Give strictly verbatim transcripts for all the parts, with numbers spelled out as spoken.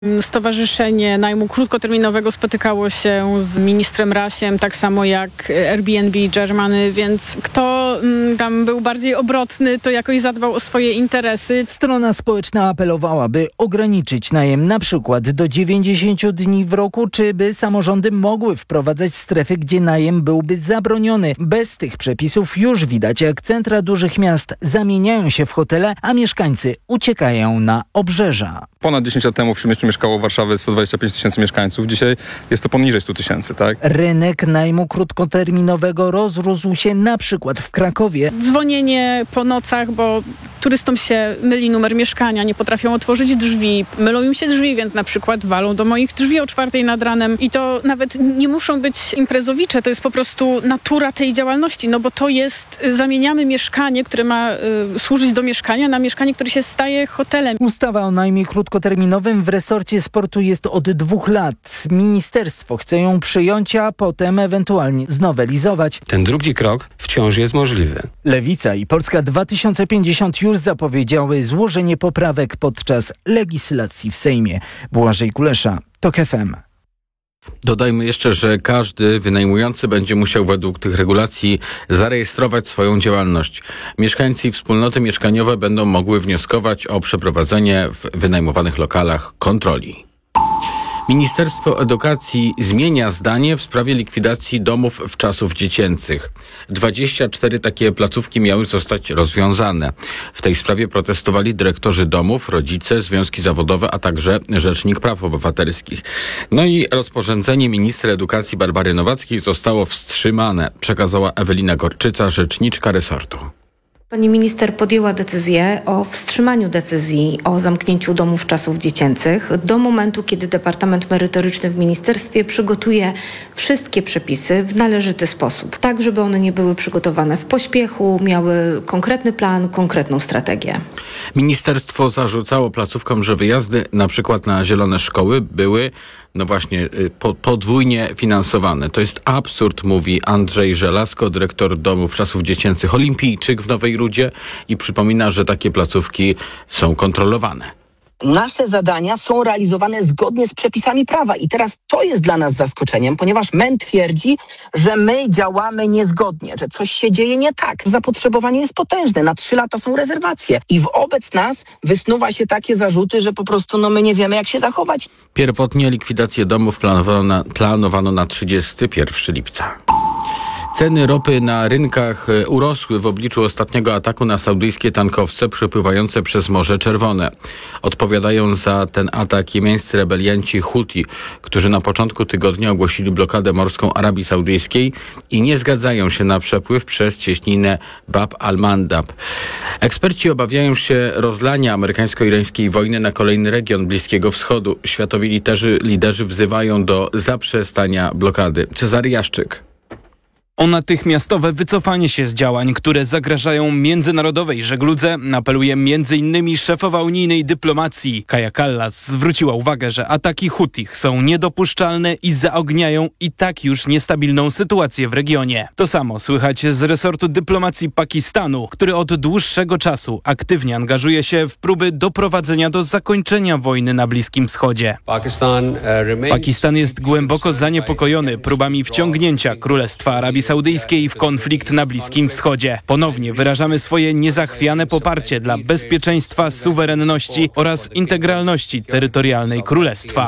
Stowarzyszenie Najmu Krótkoterminowego spotykało się z ministrem Rasiem, tak samo jak Airbnb, Germany, więc kto m, tam był bardziej obrotny, to jakoś zadbał o swoje interesy. Strona społeczna apelowała, by ograniczyć najem na przykład do dziewięćdziesięciu dni w roku, czy by samorządy mogły wprowadzać strefy, gdzie najem byłby zabroniony. Bez tych przepisów już widać, jak centra dużych miast zamieniają się w hotele, a mieszkańcy uciekają na obrzeża. Ponad dziesięć lat temu w Śródmieściu mieszkało w Warszawie sto dwadzieścia pięć tysięcy mieszkańców. Dzisiaj jest to poniżej stu tysięcy, tak? Rynek najmu krótkoterminowego rozrósł się na przykład w Krakowie. Dzwonienie po nocach, bo turystom się myli numer mieszkania, nie potrafią otworzyć drzwi, mylą im się drzwi, więc na przykład walą do moich drzwi o czwartej nad ranem. I to nawet nie muszą być imprezowicze, to jest po prostu natura tej działalności, no bo to jest, zamieniamy mieszkanie, które ma y, służyć do mieszkania, na mieszkanie, które się staje hotelem. Ustawa o najmie krótkoterminowym w resorcie sportu jest od dwóch lat. Ministerstwo chce ją przyjąć, a potem ewentualnie znowelizować. Ten drugi krok wciąż jest możliwy. Lewica i Polska dwa tysiące pięćdziesiąt już zapowiedziały złożenie poprawek podczas legislacji w Sejmie. Błażej Kulesza, TOK F M. Dodajmy jeszcze, że każdy wynajmujący będzie musiał według tych regulacji zarejestrować swoją działalność. Mieszkańcy i wspólnoty mieszkaniowe będą mogły wnioskować o przeprowadzenie w wynajmowanych lokalach kontroli. Ministerstwo Edukacji zmienia zdanie w sprawie likwidacji domów wczasów dziecięcych. dwadzieścia cztery takie placówki miały zostać rozwiązane. W tej sprawie protestowali dyrektorzy domów, rodzice, związki zawodowe, a także Rzecznik Praw Obywatelskich. No i rozporządzenie ministra edukacji Barbary Nowackiej zostało wstrzymane, przekazała Ewelina Gorczyca, rzeczniczka resortu. Pani minister podjęła decyzję o wstrzymaniu decyzji o zamknięciu domów wczasów dziecięcych do momentu, kiedy Departament Merytoryczny w ministerstwie przygotuje wszystkie przepisy w należyty sposób, tak żeby one nie były przygotowane w pośpiechu, miały konkretny plan, konkretną strategię. Ministerstwo zarzucało placówkom, że wyjazdy na przykład na zielone szkoły były no właśnie po, podwójnie finansowane. To jest absurd, mówi Andrzej Żelazko, dyrektor domów wczasów dziecięcych Olimpijczyk w Nowej Rudzie i przypomina, że takie placówki są kontrolowane. Nasze zadania są realizowane zgodnie z przepisami prawa i teraz to jest dla nas zaskoczeniem, ponieważ M E N twierdzi, że my działamy niezgodnie, że coś się dzieje nie tak. Zapotrzebowanie jest potężne, na trzy lata są rezerwacje i wobec nas wysnuwa się takie zarzuty, że po prostu no my nie wiemy, jak się zachować. Pierwotnie likwidację domów planowano na, planowano na trzydziestego pierwszego lipca. Ceny ropy na rynkach urosły w obliczu ostatniego ataku na saudyjskie tankowce przepływające przez Morze Czerwone. Odpowiadają za ten atak jemeńscy rebelianci Huti, którzy na początku tygodnia ogłosili blokadę morską Arabii Saudyjskiej i nie zgadzają się na przepływ przez cieśninę Bab al-Mandab. Eksperci obawiają się rozlania amerykańsko-irańskiej wojny na kolejny region Bliskiego Wschodu. Światowi liderzy, liderzy wzywają do zaprzestania blokady. Cezary Jaszczyk. O natychmiastowe wycofanie się z działań, które zagrażają międzynarodowej żegludze, apeluje między innymi szefowa unijnej dyplomacji. Kaja Kallas zwróciła uwagę, że ataki Hutich są niedopuszczalne i zaogniają i tak już niestabilną sytuację w regionie. To samo słychać z resortu dyplomacji Pakistanu, który od dłuższego czasu aktywnie angażuje się w próby doprowadzenia do zakończenia wojny na Bliskim Wschodzie. Pakistan jest głęboko zaniepokojony próbami wciągnięcia Królestwa Arabii Saudyjskiej w konflikt na Bliskim Wschodzie. Ponownie wyrażamy swoje niezachwiane poparcie dla bezpieczeństwa, suwerenności oraz integralności terytorialnej Królestwa.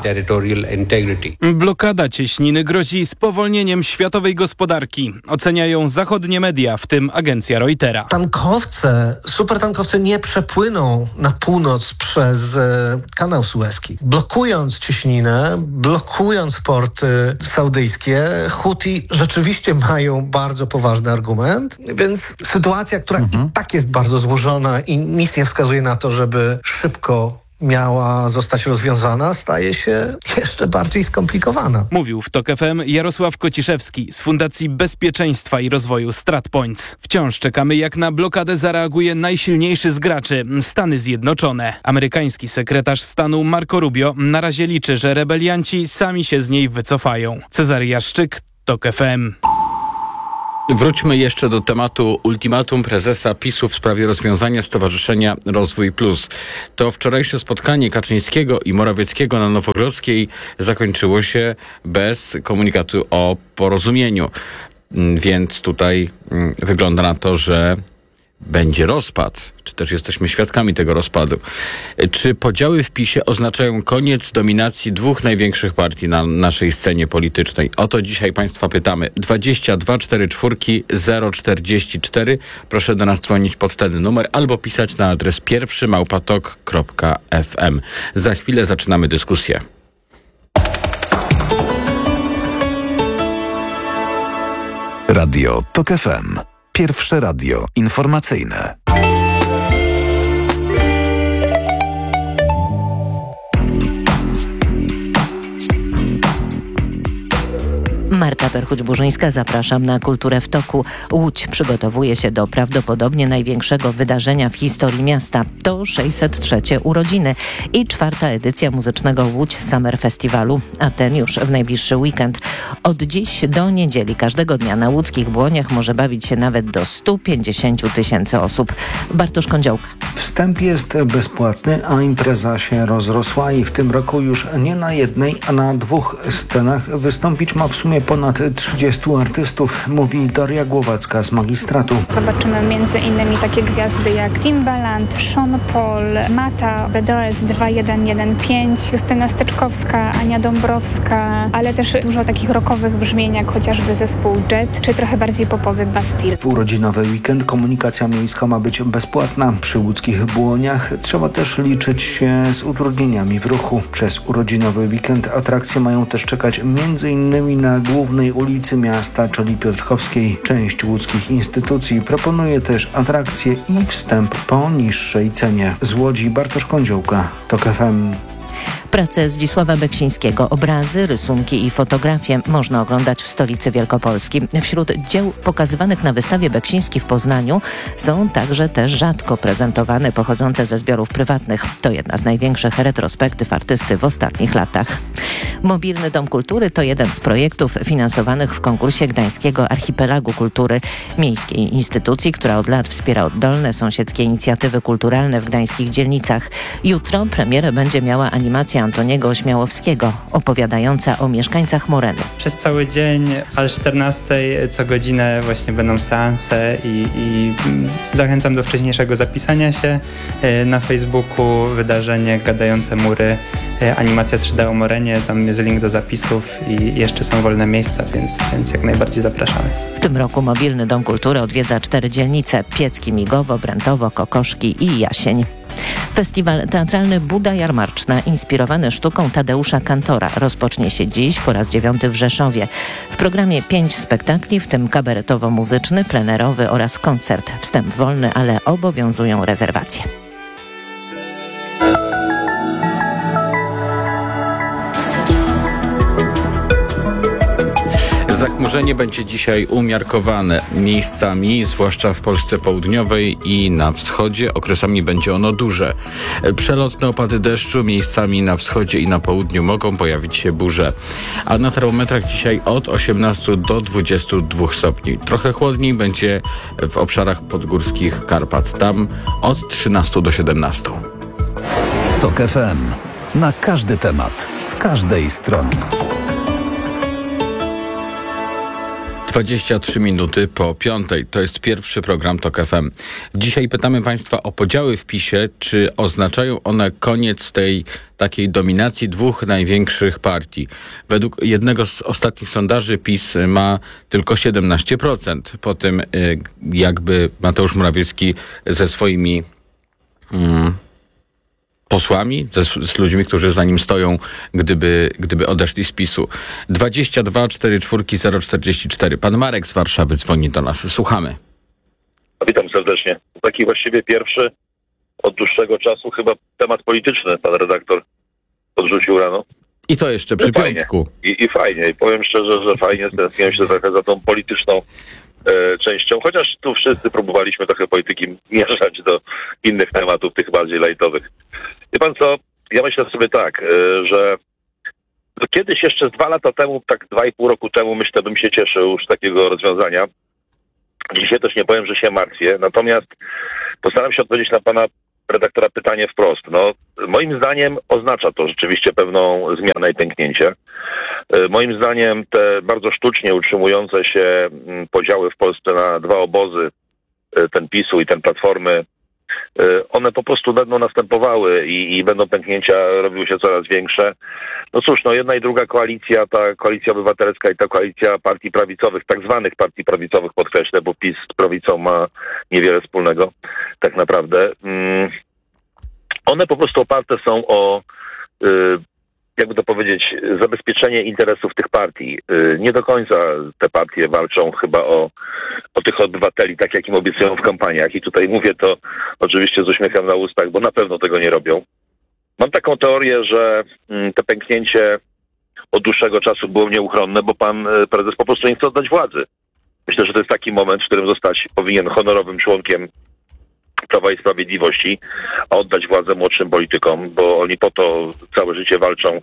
Blokada cieśniny grozi spowolnieniem światowej gospodarki. Oceniają zachodnie media, w tym agencja Reutera. Tankowce, supertankowce nie przepłyną na północ przez e, kanał Suezki. Blokując cieśninę, blokując porty saudyjskie, Huti rzeczywiście mają bardzo poważny argument, więc sytuacja, która mhm. i tak jest bardzo złożona i nic nie wskazuje na to, żeby szybko miała zostać rozwiązana, staje się jeszcze bardziej skomplikowana. Mówił w TOK F M Jarosław Kociszewski z Fundacji Bezpieczeństwa i Rozwoju StratPoints. Wciąż czekamy, jak na blokadę zareaguje najsilniejszy z graczy, Stany Zjednoczone. Amerykański sekretarz stanu Marco Rubio na razie liczy, że rebelianci sami się z niej wycofają. Cezary Jaszczyk, TOK F M. Wróćmy jeszcze do tematu ultimatum prezesa PiSu w sprawie rozwiązania Stowarzyszenia Rozwój Plus. To wczorajsze spotkanie Kaczyńskiego i Morawieckiego na Nowogrodzkiej zakończyło się bez komunikatu o porozumieniu. Więc tutaj wygląda na to, że będzie rozpad, czy też jesteśmy świadkami tego rozpadu. Czy podziały w PiSie oznaczają koniec dominacji dwóch największych partii na naszej scenie politycznej? O to dzisiaj Państwa pytamy. dwadzieścia dwa czterdzieści cztery zero czterdzieści cztery. Proszę do nas dzwonić pod ten numer albo pisać na adres pierwszy małpa tok kropka f m. Za chwilę zaczynamy dyskusję. Radio Tok F M. Pierwsze radio informacyjne. Marta Perchuć-Burzyńska, zapraszam na Kulturę w toku. Łódź przygotowuje się do prawdopodobnie największego wydarzenia w historii miasta. To sześćset trzecie urodziny i czwarta edycja muzycznego Łódź Summer Festiwalu, a ten już w najbliższy weekend. Od dziś do niedzieli każdego dnia na łódzkich Błoniach może bawić się nawet do stu pięćdziesięciu tysięcy osób. Bartosz Kądziołka. Wstęp jest bezpłatny, a impreza się rozrosła i w tym roku już nie na jednej, a na dwóch scenach wystąpić ma w sumie ponad trzydziestu artystów, mówi Daria Głowacka z magistratu. Zobaczymy między innymi takie gwiazdy jak Timbaland, Sean Paul, Mata, B D O S dwa jeden jeden pięć, Justyna Steczkowska, Ania Dąbrowska, ale też dużo takich rockowych brzmień jak chociażby zespół Jet, czy trochę bardziej popowy Bastille. W urodzinowy weekend komunikacja miejska ma być bezpłatna. Przy łódzkich Błoniach trzeba też liczyć się z utrudnieniami w ruchu. Przez urodzinowy weekend atrakcje mają też czekać między innymi na głównej ulicy miasta, czyli Piotrkowskiej. Część łódzkich instytucji proponuje też atrakcje i wstęp po niższej cenie. Z Łodzi Bartosz Kądziołka, Tok F M. Pracę Zdzisława Beksińskiego, obrazy, rysunki i fotografie można oglądać w stolicy Wielkopolski. Wśród dzieł pokazywanych na wystawie Beksiński w Poznaniu są także też rzadko prezentowane, pochodzące ze zbiorów prywatnych. To jedna z największych retrospektyw artysty w ostatnich latach. Mobilny Dom Kultury to jeden z projektów finansowanych w konkursie Gdańskiego Archipelagu Kultury, miejskiej instytucji, która od lat wspiera oddolne sąsiedzkie inicjatywy kulturalne w gdańskich dzielnicach. Jutro premierę będzie miała animacja Antoniego Ośmiałowskiego, opowiadająca o mieszkańcach Moreny. Przez cały dzień, aż czternastej co godzinę właśnie będą seanse i, i zachęcam do wcześniejszego zapisania się. Na Facebooku wydarzenie Gadające Mury, animacja trzy D o Morenie, tam jest link do zapisów i jeszcze są wolne miejsca, więc, więc jak najbardziej zapraszamy. W tym roku Mobilny Dom Kultury odwiedza cztery dzielnice: Piecki, Migowo, Brętowo, Kokoszki i Jasień. Festiwal teatralny Buda Jarmarczna, inspirowany sztuką Tadeusza Kantora, rozpocznie się dziś po raz dziewiąty w Rzeszowie. W programie pięć spektakli, w tym kabaretowo-muzyczny, plenerowy oraz koncert. Wstęp wolny, ale obowiązują rezerwacje. Zachmurzenie będzie dzisiaj umiarkowane miejscami, zwłaszcza w Polsce południowej i na wschodzie. Okresami będzie ono duże. Przelotne opady deszczu, miejscami na wschodzie i na południu mogą pojawić się burze. A na termometrach dzisiaj od osiemnastu do dwudziestu dwóch stopni. Trochę chłodniej będzie w obszarach podgórskich Karpat. Tam od trzynastu do siedemnastu. Tok F M. Na każdy temat, z każdej strony. dwadzieścia trzy minuty po piątej. To jest pierwszy program Tok F M. Dzisiaj pytamy Państwa o podziały w PiSie. Czy oznaczają one koniec tej takiej dominacji dwóch największych partii? Według jednego z ostatnich sondaży PiS ma tylko siedemnaście procent. Po tym jakby Mateusz Morawiecki ze swoimi mm, posłami, z, z ludźmi, którzy za nim stoją, gdyby, gdyby odeszli z PiSu. dwadzieścia dwa czterdzieści cztery zero czterdzieści cztery. Pan Marek z Warszawy dzwoni do nas. Słuchamy. Witam serdecznie. Taki właściwie pierwszy od dłuższego czasu chyba temat polityczny pan redaktor podrzucił rano. I to jeszcze przy fajnie. piątku. I, I fajnie. I powiem szczerze, że fajnie. Stęskniłem się trochę za tą polityczną e, częścią. Chociaż tu wszyscy próbowaliśmy trochę polityki mieszać do innych tematów, tych bardziej lajtowych. Wie pan co? Ja myślę sobie tak, e, że kiedyś jeszcze z dwa lata temu, tak dwa i pół roku temu, myślę, bym się cieszył już z takiego rozwiązania. Dzisiaj też nie powiem, że się martwię, natomiast postaram się odpowiedzieć na pana redaktora pytanie wprost. No, moim zdaniem oznacza to rzeczywiście pewną zmianę i pęknięcie. Moim zdaniem te bardzo sztucznie utrzymujące się podziały w Polsce na dwa obozy, ten PiS-u i ten Platformy, one po prostu będą następowały i, i będą pęknięcia robiły się coraz większe. No cóż, no jedna i druga koalicja, ta koalicja obywatelska i ta koalicja partii prawicowych, tak zwanych partii prawicowych, podkreślę, bo PiS z prawicą ma niewiele wspólnego tak naprawdę. One po prostu oparte są o, jakby to powiedzieć, zabezpieczenie interesów tych partii. Nie do końca te partie walczą chyba o, o tych obywateli, tak jak im obiecują w kampaniach. I tutaj mówię to oczywiście z uśmiechem na ustach, bo na pewno tego nie robią. Mam taką teorię, że to pęknięcie od dłuższego czasu było nieuchronne, bo pan prezes po prostu nie chce oddać władzy. Myślę, że to jest taki moment, w którym zostać powinien honorowym członkiem Prawa i Sprawiedliwości, a oddać władzę młodszym politykom, bo oni po to całe życie walczą,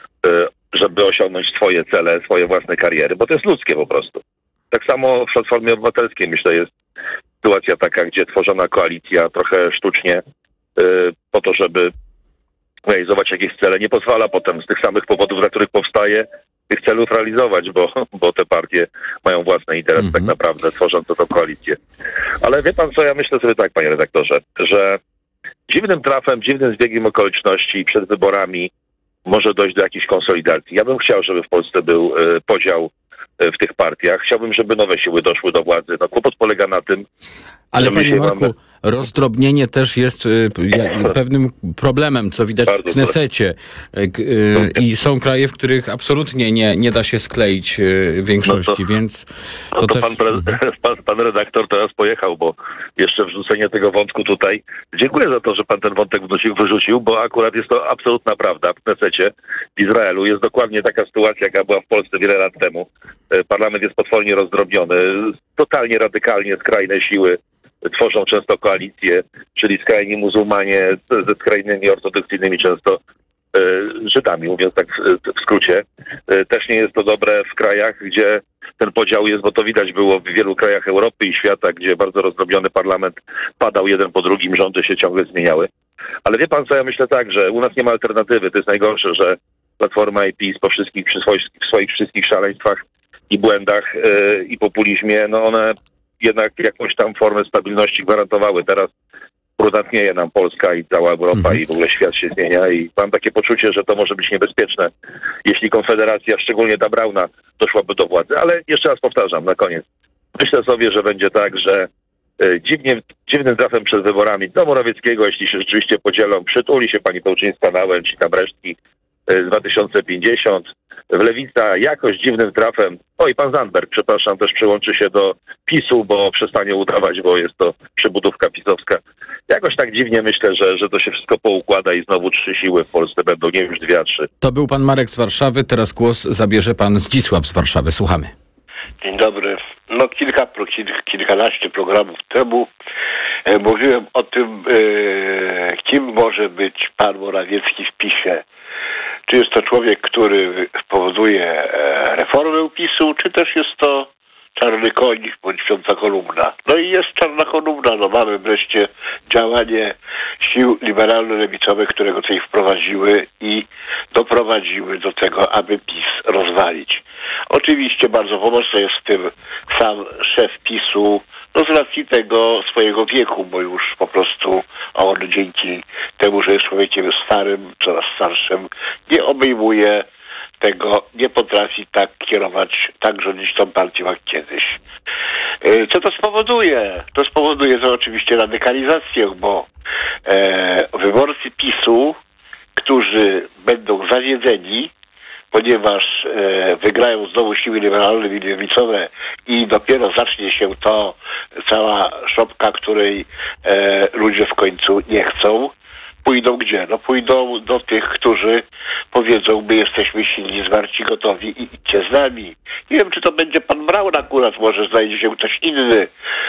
żeby osiągnąć swoje cele, swoje własne kariery, bo to jest ludzkie po prostu. Tak samo w Platformie Obywatelskiej, myślę, jest sytuacja taka, gdzie tworzona koalicja trochę sztucznie po to, żeby realizować jakieś cele, nie pozwala potem z tych samych powodów, dla których powstaje, tych celów realizować, bo, bo te partie mają własne interesy mm-hmm. tak naprawdę, tworząc to, to koalicję. Ale wie pan co, ja myślę sobie tak, panie redaktorze, że dziwnym trafem, dziwnym zbiegiem okoliczności przed wyborami może dojść do jakiejś konsolidacji. Ja bym chciał, żeby w Polsce był y, podział y, w tych partiach. Chciałbym, żeby nowe siły doszły do władzy. No kłopot polega na tym, ale że panie Marku, mamy... rozdrobnienie też jest y, ja, pewnym problemem, co widać Bardzo w Knesecie. Y, y, I są kraje, w których absolutnie nie, nie da się skleić y, większości, no to, więc to, no to też... pan, pre... pan, pan redaktor teraz pojechał, bo jeszcze wrzucenie tego wątku tutaj. Dziękuję za to, że pan ten wątek wrzucił, wyrzucił, bo akurat jest to absolutna prawda. W Knesecie w Izraelu jest dokładnie taka sytuacja, jaka była w Polsce wiele lat temu. Parlament jest potwornie rozdrobniony. Totalnie radykalnie skrajne siły tworzą często koalicje, czyli skrajni muzułmanie ze skrajnymi ortodoksyjnymi często e, Żydami, mówiąc tak w, w skrócie. E, też nie jest to dobre w krajach, gdzie ten podział jest, bo to widać było w wielu krajach Europy i świata, gdzie bardzo rozdrobniony parlament padał jeden po drugim, rządy się ciągle zmieniały. Ale wie pan co, ja myślę tak, że u nas nie ma alternatywy. To jest najgorsze, że Platforma i PiS po wszystkich, przy swoich, swoich wszystkich szaleństwach i błędach e, i populizmie, no one jednak jakąś tam formę stabilności gwarantowały. Teraz brudantnieje nam Polska i cała Europa mhm. i w ogóle świat się zmienia i mam takie poczucie, że to może być niebezpieczne, jeśli Konfederacja, szczególnie ta Brauna, doszłaby do władzy. Ale jeszcze raz powtarzam, na koniec. Myślę sobie, że będzie tak, że e, dziwnie, dziwnym trafem przed wyborami do Morawieckiego, jeśli się rzeczywiście podzielą, przytuli się pani Pełczyńska na Łęcz i na Bresztki e, dwa tysiące pięćdziesiąt. W Lewica jakoś dziwnym trafem, o i pan Zandberg, przepraszam, też przyłączy się do PiS-u, bo przestanie udawać, bo jest to przybudówka pisowska. Jakoś tak dziwnie myślę, że, że to się wszystko poukłada i znowu trzy siły w Polsce będą, nie już dwie, a trzy. To był pan Marek z Warszawy, teraz głos zabierze pan Zdzisław z Warszawy. Słuchamy. Dzień dobry. No kilka, kilkanaście programów temu e, mówiłem o tym, e, kim może być pan Morawiecki w PiS-ie. Czy jest to człowiek, który powoduje reformę PiS-u, czy też jest to czarny koń bądź piąta kolumna. No i jest czarna kolumna. No mamy wreszcie działanie sił liberalno-lewicowych, które go tutaj wprowadziły i doprowadziły do tego, aby PiS rozwalić. Oczywiście bardzo pomocny jest w tym sam szef PiS-u, no z racji tego swojego wieku, bo już po prostu on dzięki temu, że jest człowiekiem starym, coraz starszym, nie obejmuje tego, nie potrafi tak kierować, tak rządzić tą partią jak kiedyś. Co to spowoduje? To spowoduje to oczywiście radykalizację, bo e, wyborcy PiS-u, którzy będą zawiedzeni, ponieważ e, wygrają znowu siły liberalne i lewicowe i dopiero zacznie się to cała szopka, której e, ludzie w końcu nie chcą. Pójdą gdzie? No pójdą do tych, którzy powiedzą, my jesteśmy silni, zwarci, gotowi i idźcie z nami. Nie wiem, czy to będzie pan Braun akurat, może znajdzie się ktoś inny,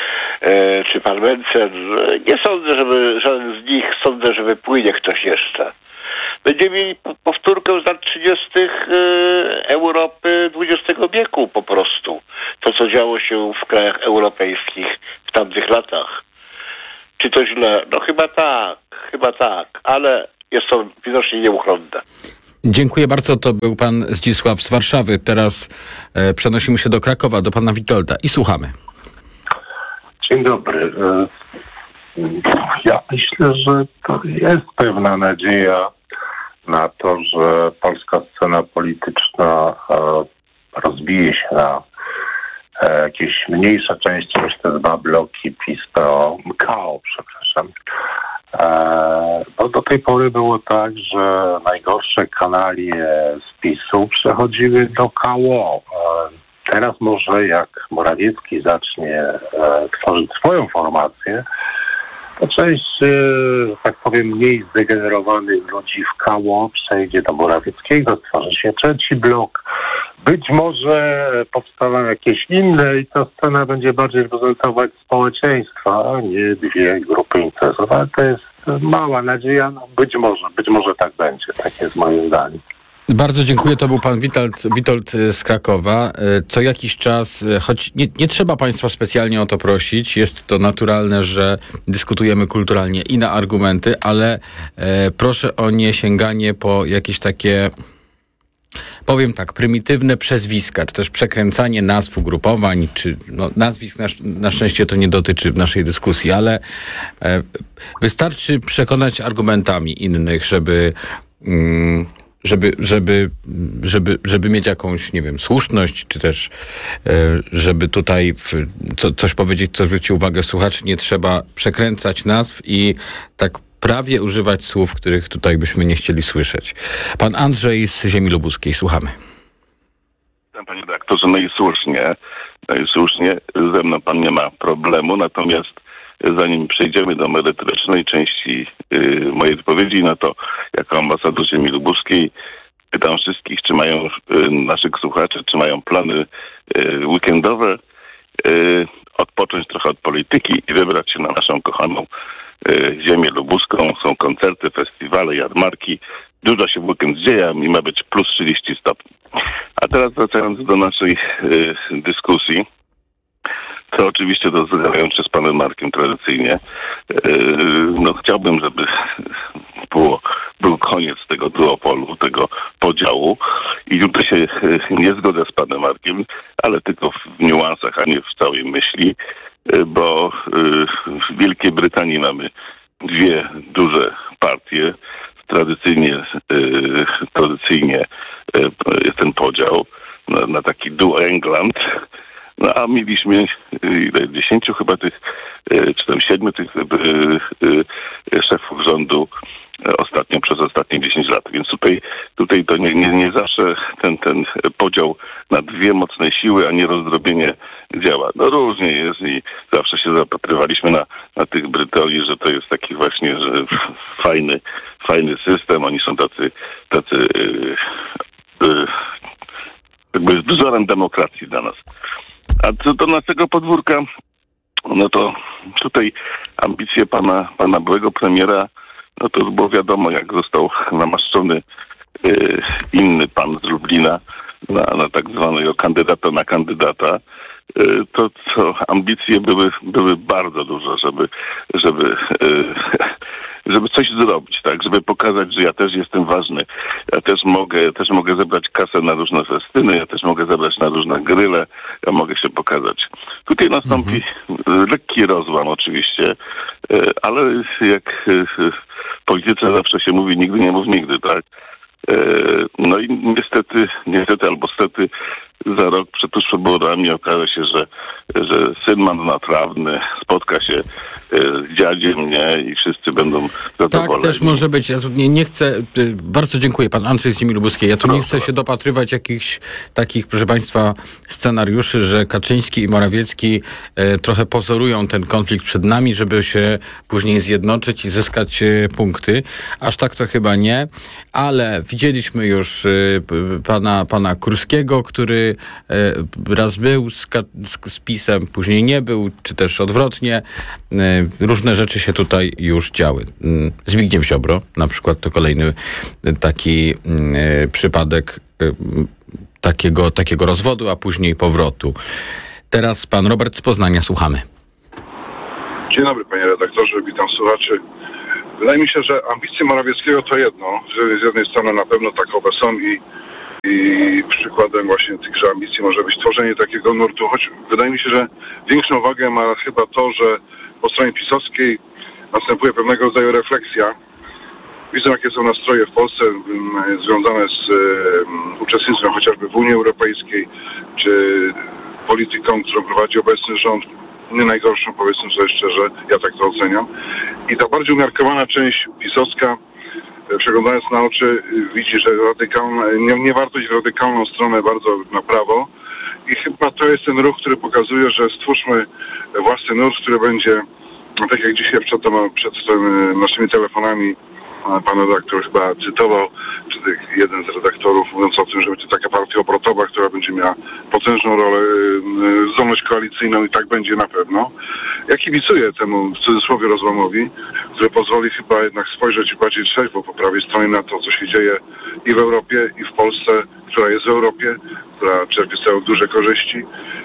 e, czy pan Mencen. Nie sądzę, żeby żaden z nich, sądzę, że wypłynie ktoś jeszcze. Będziemy mieli powtórkę z lat trzydziestych Europy dwudziestego wieku po prostu. to, co działo się w krajach europejskich w tamtych latach. Czy to źle? No chyba tak, chyba tak, ale jest to widocznie nieuchronne. Dziękuję bardzo. To był pan Zdzisław z Warszawy. Teraz e, przenosimy się do Krakowa, do pana Witolda i słuchamy. Dzień dobry. Ja myślę, że to jest pewna nadzieja na to, że polska scena polityczna rozbije się na jakieś mniejsze części niż te dwa bloki PiS, P O, K O, przepraszam. Bo do tej pory było tak, że najgorsze kanalie z PiS-u przechodziły do K O. Teraz może jak Morawiecki zacznie tworzyć swoją formację, to część, tak powiem, mniej zdegenerowanych ludzi w K O przejdzie do Morawieckiego, stworzy się trzeci blok. Być może powstaną jakieś inne i ta scena będzie bardziej reprezentować społeczeństwa, a nie dwie grupy interesów. Ale to jest mała nadzieja, no być może, być może tak będzie. Tak jest moje zdanie. Bardzo dziękuję. To był pan Witold, Witold z Krakowa. Co jakiś czas, choć nie, nie trzeba państwa specjalnie o to prosić, jest to naturalne, że dyskutujemy kulturalnie i na argumenty, ale e, proszę o nie sięganie po jakieś takie, powiem tak, prymitywne przezwiska, czy też przekręcanie nazw ugrupowań, czy no, nazwisk na, na szczęście to nie dotyczy naszej dyskusji, ale e, wystarczy przekonać argumentami innych, żeby... Mm, Żeby, żeby, żeby, żeby mieć jakąś, nie wiem, słuszność, czy też e, żeby tutaj w, co, coś powiedzieć, co zwróci uwagę słuchaczy, nie trzeba przekręcać nazw i tak prawie używać słów, których tutaj byśmy nie chcieli słyszeć. Pan Andrzej z Ziemi Lubuskiej, słuchamy. Panie redaktorze, no i słusznie, no i słusznie, ze mną pan nie ma problemu, natomiast zanim przejdziemy do merytorycznej części y, mojej wypowiedzi, no to jako ambasador Ziemi Lubuskiej pytam wszystkich, czy mają y, naszych słuchaczy, czy mają plany y, weekendowe, y, odpocząć trochę od polityki i wybrać się na naszą kochaną y, Ziemię Lubuską. Są koncerty, festiwale, jarmarki. Dużo się w weekend dzieje i ma być plus trzydzieści stopni. A teraz wracając do naszej y, dyskusji, to oczywiście rozmawiając się z panem Markiem tradycyjnie, yy, no chciałbym, żeby było, był koniec tego duopolu, tego podziału i tutaj się yy, nie zgodzę z panem Markiem, ale tylko w niuansach, a nie w całej myśli, yy, bo yy, w Wielkiej Brytanii mamy dwie duże partie, tradycyjnie, yy, tradycyjnie yy, jest ten podział na, na taki duo England. No a mieliśmy ile, dziesięciu chyba tych, czy tam siedmiu tych szefów rządu ostatnio, przez ostatnie dziesięć lat. Więc tutaj, tutaj to nie, nie, nie zawsze ten, ten podział na dwie mocne siły, a nie rozdrobienie działa. No różnie jest i zawsze się zapatrywaliśmy na, na tych Brytonii, że to jest taki właśnie, że fajny, fajny system. Oni są tacy, tacy yy, yy, jakby wzorem demokracji dla nas. A co do naszego podwórka, no to tutaj ambicje pana, pana byłego premiera, no to było wiadomo, jak został namaszczony y, inny pan z Lublina na, na tak zwanego kandydata na kandydata, y, to co ambicje były, były bardzo duże, żeby, żeby y, żeby coś zrobić, tak, żeby pokazać, że ja też jestem ważny, ja też mogę, ja też mogę zebrać kasę na różne festyny, ja też mogę zebrać na różne gryle, ja mogę się pokazać. Tutaj nastąpi mhm. lekki rozłam oczywiście, ale jak w polityce zawsze się mówi, nigdy nie mów nigdy, tak. No i niestety, niestety albo stety za rok przed tuż wyborami okaże się, że, że syn marnotrawny spotka się z dziadziem, nie? I wszyscy będą zadowoleni. Tak też może być. Ja tu nie, nie chcę, bardzo dziękuję, pan Andrzej z Ziemi Lubuskiej. Ja tu Proszę. nie chcę się dopatrywać jakichś takich, proszę państwa, scenariuszy, że Kaczyński i Morawiecki e, trochę pozorują ten konflikt przed nami, żeby się później zjednoczyć i zyskać e, punkty. Aż tak to chyba nie, ale widzieliśmy już e, pana, pana Kurskiego, który e, raz był z, z, z PiS-em, później nie był, czy też odwrotnie. E, różne rzeczy się tutaj już działy. Zbigniew Ziobro, na przykład, to kolejny taki y, przypadek y, takiego, takiego rozwodu, a później powrotu. Teraz pan Robert z Poznania, słuchamy. Dzień dobry, panie redaktorze, witam słuchaczy. Wydaje mi się, że ambicje Morawieckiego to jedno, że z jednej strony na pewno takowe są i, i przykładem właśnie tychże ambicji może być tworzenie takiego nurtu, choć wydaje mi się, że większą wagę ma chyba to, że po stronie pisowskiej następuje pewnego rodzaju refleksja. Widzę, jakie są nastroje w Polsce m, związane z um, uczestnictwem chociażby w Unii Europejskiej, czy polityką, którą prowadzi obecny rząd. Nie najgorszą, powiedzmy sobie szczerze, ja tak to oceniam. I ta bardziej umiarkowana część pisowska, przeglądając na oczy, widzi, że radykalna, nie, nie warto iść w radykalną stronę bardzo na prawo. I chyba to jest ten ruch, który pokazuje, że stwórzmy własny nurt, który będzie, tak jak dzisiaj przed, tym, przed tym, naszymi telefonami pan redaktor chyba cytował, czy jeden z redaktorów, mówiąc o tym, że będzie taka partia obrotowa, która będzie miała potężną rolę, zdolność koalicyjną i tak będzie na pewno. Ja kibicuję temu, w cudzysłowie, rozłamowi, który pozwoli chyba jednak spojrzeć bardziej trzeźwo po prawej stronie na to, co się dzieje i w Europie, i w Polsce, która jest w Europie, która czerpie z tego duże korzyści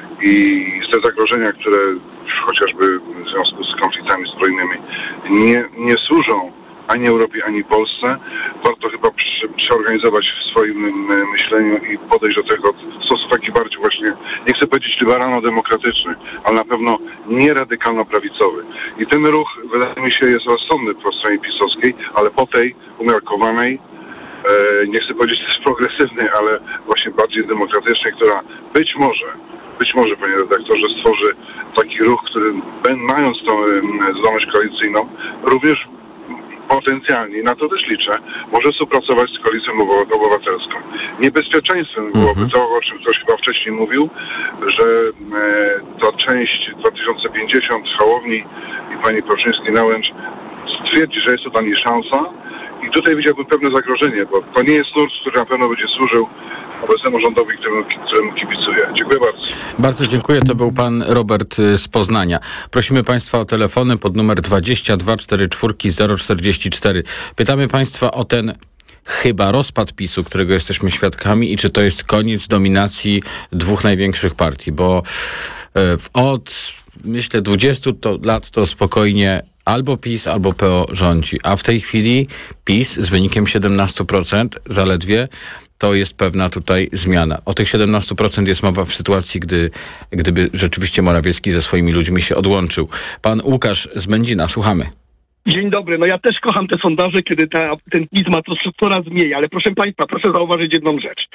i te zagrożenia, które chociażby w związku z konfliktami zbrojnymi nie, nie służą ani Europie, ani Polsce. Warto chyba przy, przeorganizować w swoim myśleniu i podejść do tego w sposób taki bardziej właśnie, nie chcę powiedzieć liberalno-demokratyczny, ale na pewno nie radykalno-prawicowy. I ten ruch, wydaje mi się, jest rozsądny po stronie pisowskiej, ale po tej umiarkowanej, e, nie chcę powiedzieć, że jest progresywnej, ale właśnie bardziej demokratycznej, która być może, być może, panie redaktorze, stworzy taki ruch, który mając tą zdolność koalicyjną, również potencjalnie, na to też liczę, może współpracować z Koalicją Obywatelską. Niebezpieczeństwem byłoby mm-hmm. to, o czym ktoś chyba wcześniej mówił, że e, ta część dwa tysiące pięćdziesiąt Hołowni i pani Kroczyński-Nałęcz stwierdzi, że jest to dla niej szansa i tutaj widziałbym pewne zagrożenie, bo to nie jest nurt, który na pewno będzie służył obecnemu rządowi, któremu, któremu kibicuję. Dziękuję bardzo. Bardzo dziękuję. To był pan Robert z Poznania. Prosimy państwa o telefony pod numer dwadzieścia dwa czterdzieści cztery zero czterdzieści cztery. Pytamy państwa o ten chyba rozpad PiSu, którego jesteśmy świadkami i czy to jest koniec dominacji dwóch największych partii, bo od myślę dwudziestu to lat to spokojnie albo PiS, albo P O rządzi, a w tej chwili PiS z wynikiem siedemnaście procent zaledwie to jest pewna tutaj zmiana. O tych siedemnaście procent jest mowa w sytuacji, gdy, gdyby rzeczywiście Morawiecki ze swoimi ludźmi się odłączył. Pan Łukasz z Będzina, słuchamy. Dzień dobry. No ja też kocham te sondaże, kiedy ta, ten PiS ma to coraz mniej, ale proszę państwa, proszę zauważyć jedną rzecz.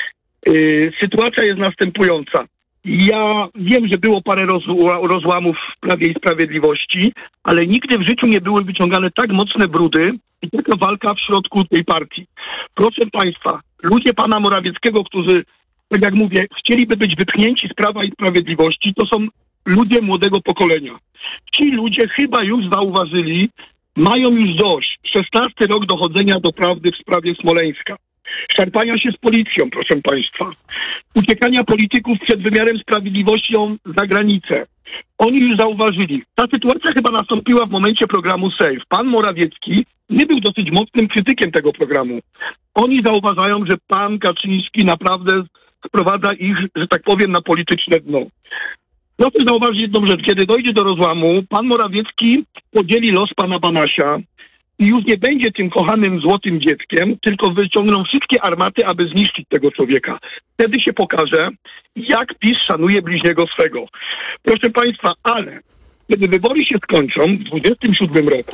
Yy, sytuacja jest następująca. Ja wiem, że było parę rozła- rozłamów w Prawie i Sprawiedliwości, ale nigdy w życiu nie były wyciągane tak mocne brudy i taka walka w środku tej partii. Proszę państwa, ludzie pana Morawieckiego, którzy, tak jak mówię, chcieliby być wypchnięci z Prawa i Sprawiedliwości, to są ludzie młodego pokolenia. Ci ludzie chyba już zauważyli, mają już dość. szesnasty rok dochodzenia do prawdy w sprawie Smoleńska. Szarpania się z policją, proszę państwa. Uciekania polityków przed wymiarem sprawiedliwością za granicę. Oni już zauważyli. Ta sytuacja chyba nastąpiła w momencie programu SAFE. Pan Morawiecki nie był dosyć mocnym krytykiem tego programu. Oni zauważają, że pan Kaczyński naprawdę sprowadza ich, że tak powiem, na polityczne dno. Proszę zauważyć jedną rzecz. Kiedy dojdzie do rozłamu, pan Morawiecki podzieli los pana Banasia i już nie będzie tym kochanym złotym dzieckiem, tylko wyciągną wszystkie armaty, aby zniszczyć tego człowieka. Wtedy się pokaże, jak PiS szanuje bliźniego swego. Proszę państwa, ale kiedy wybory się skończą w dwudziestym siódmym roku,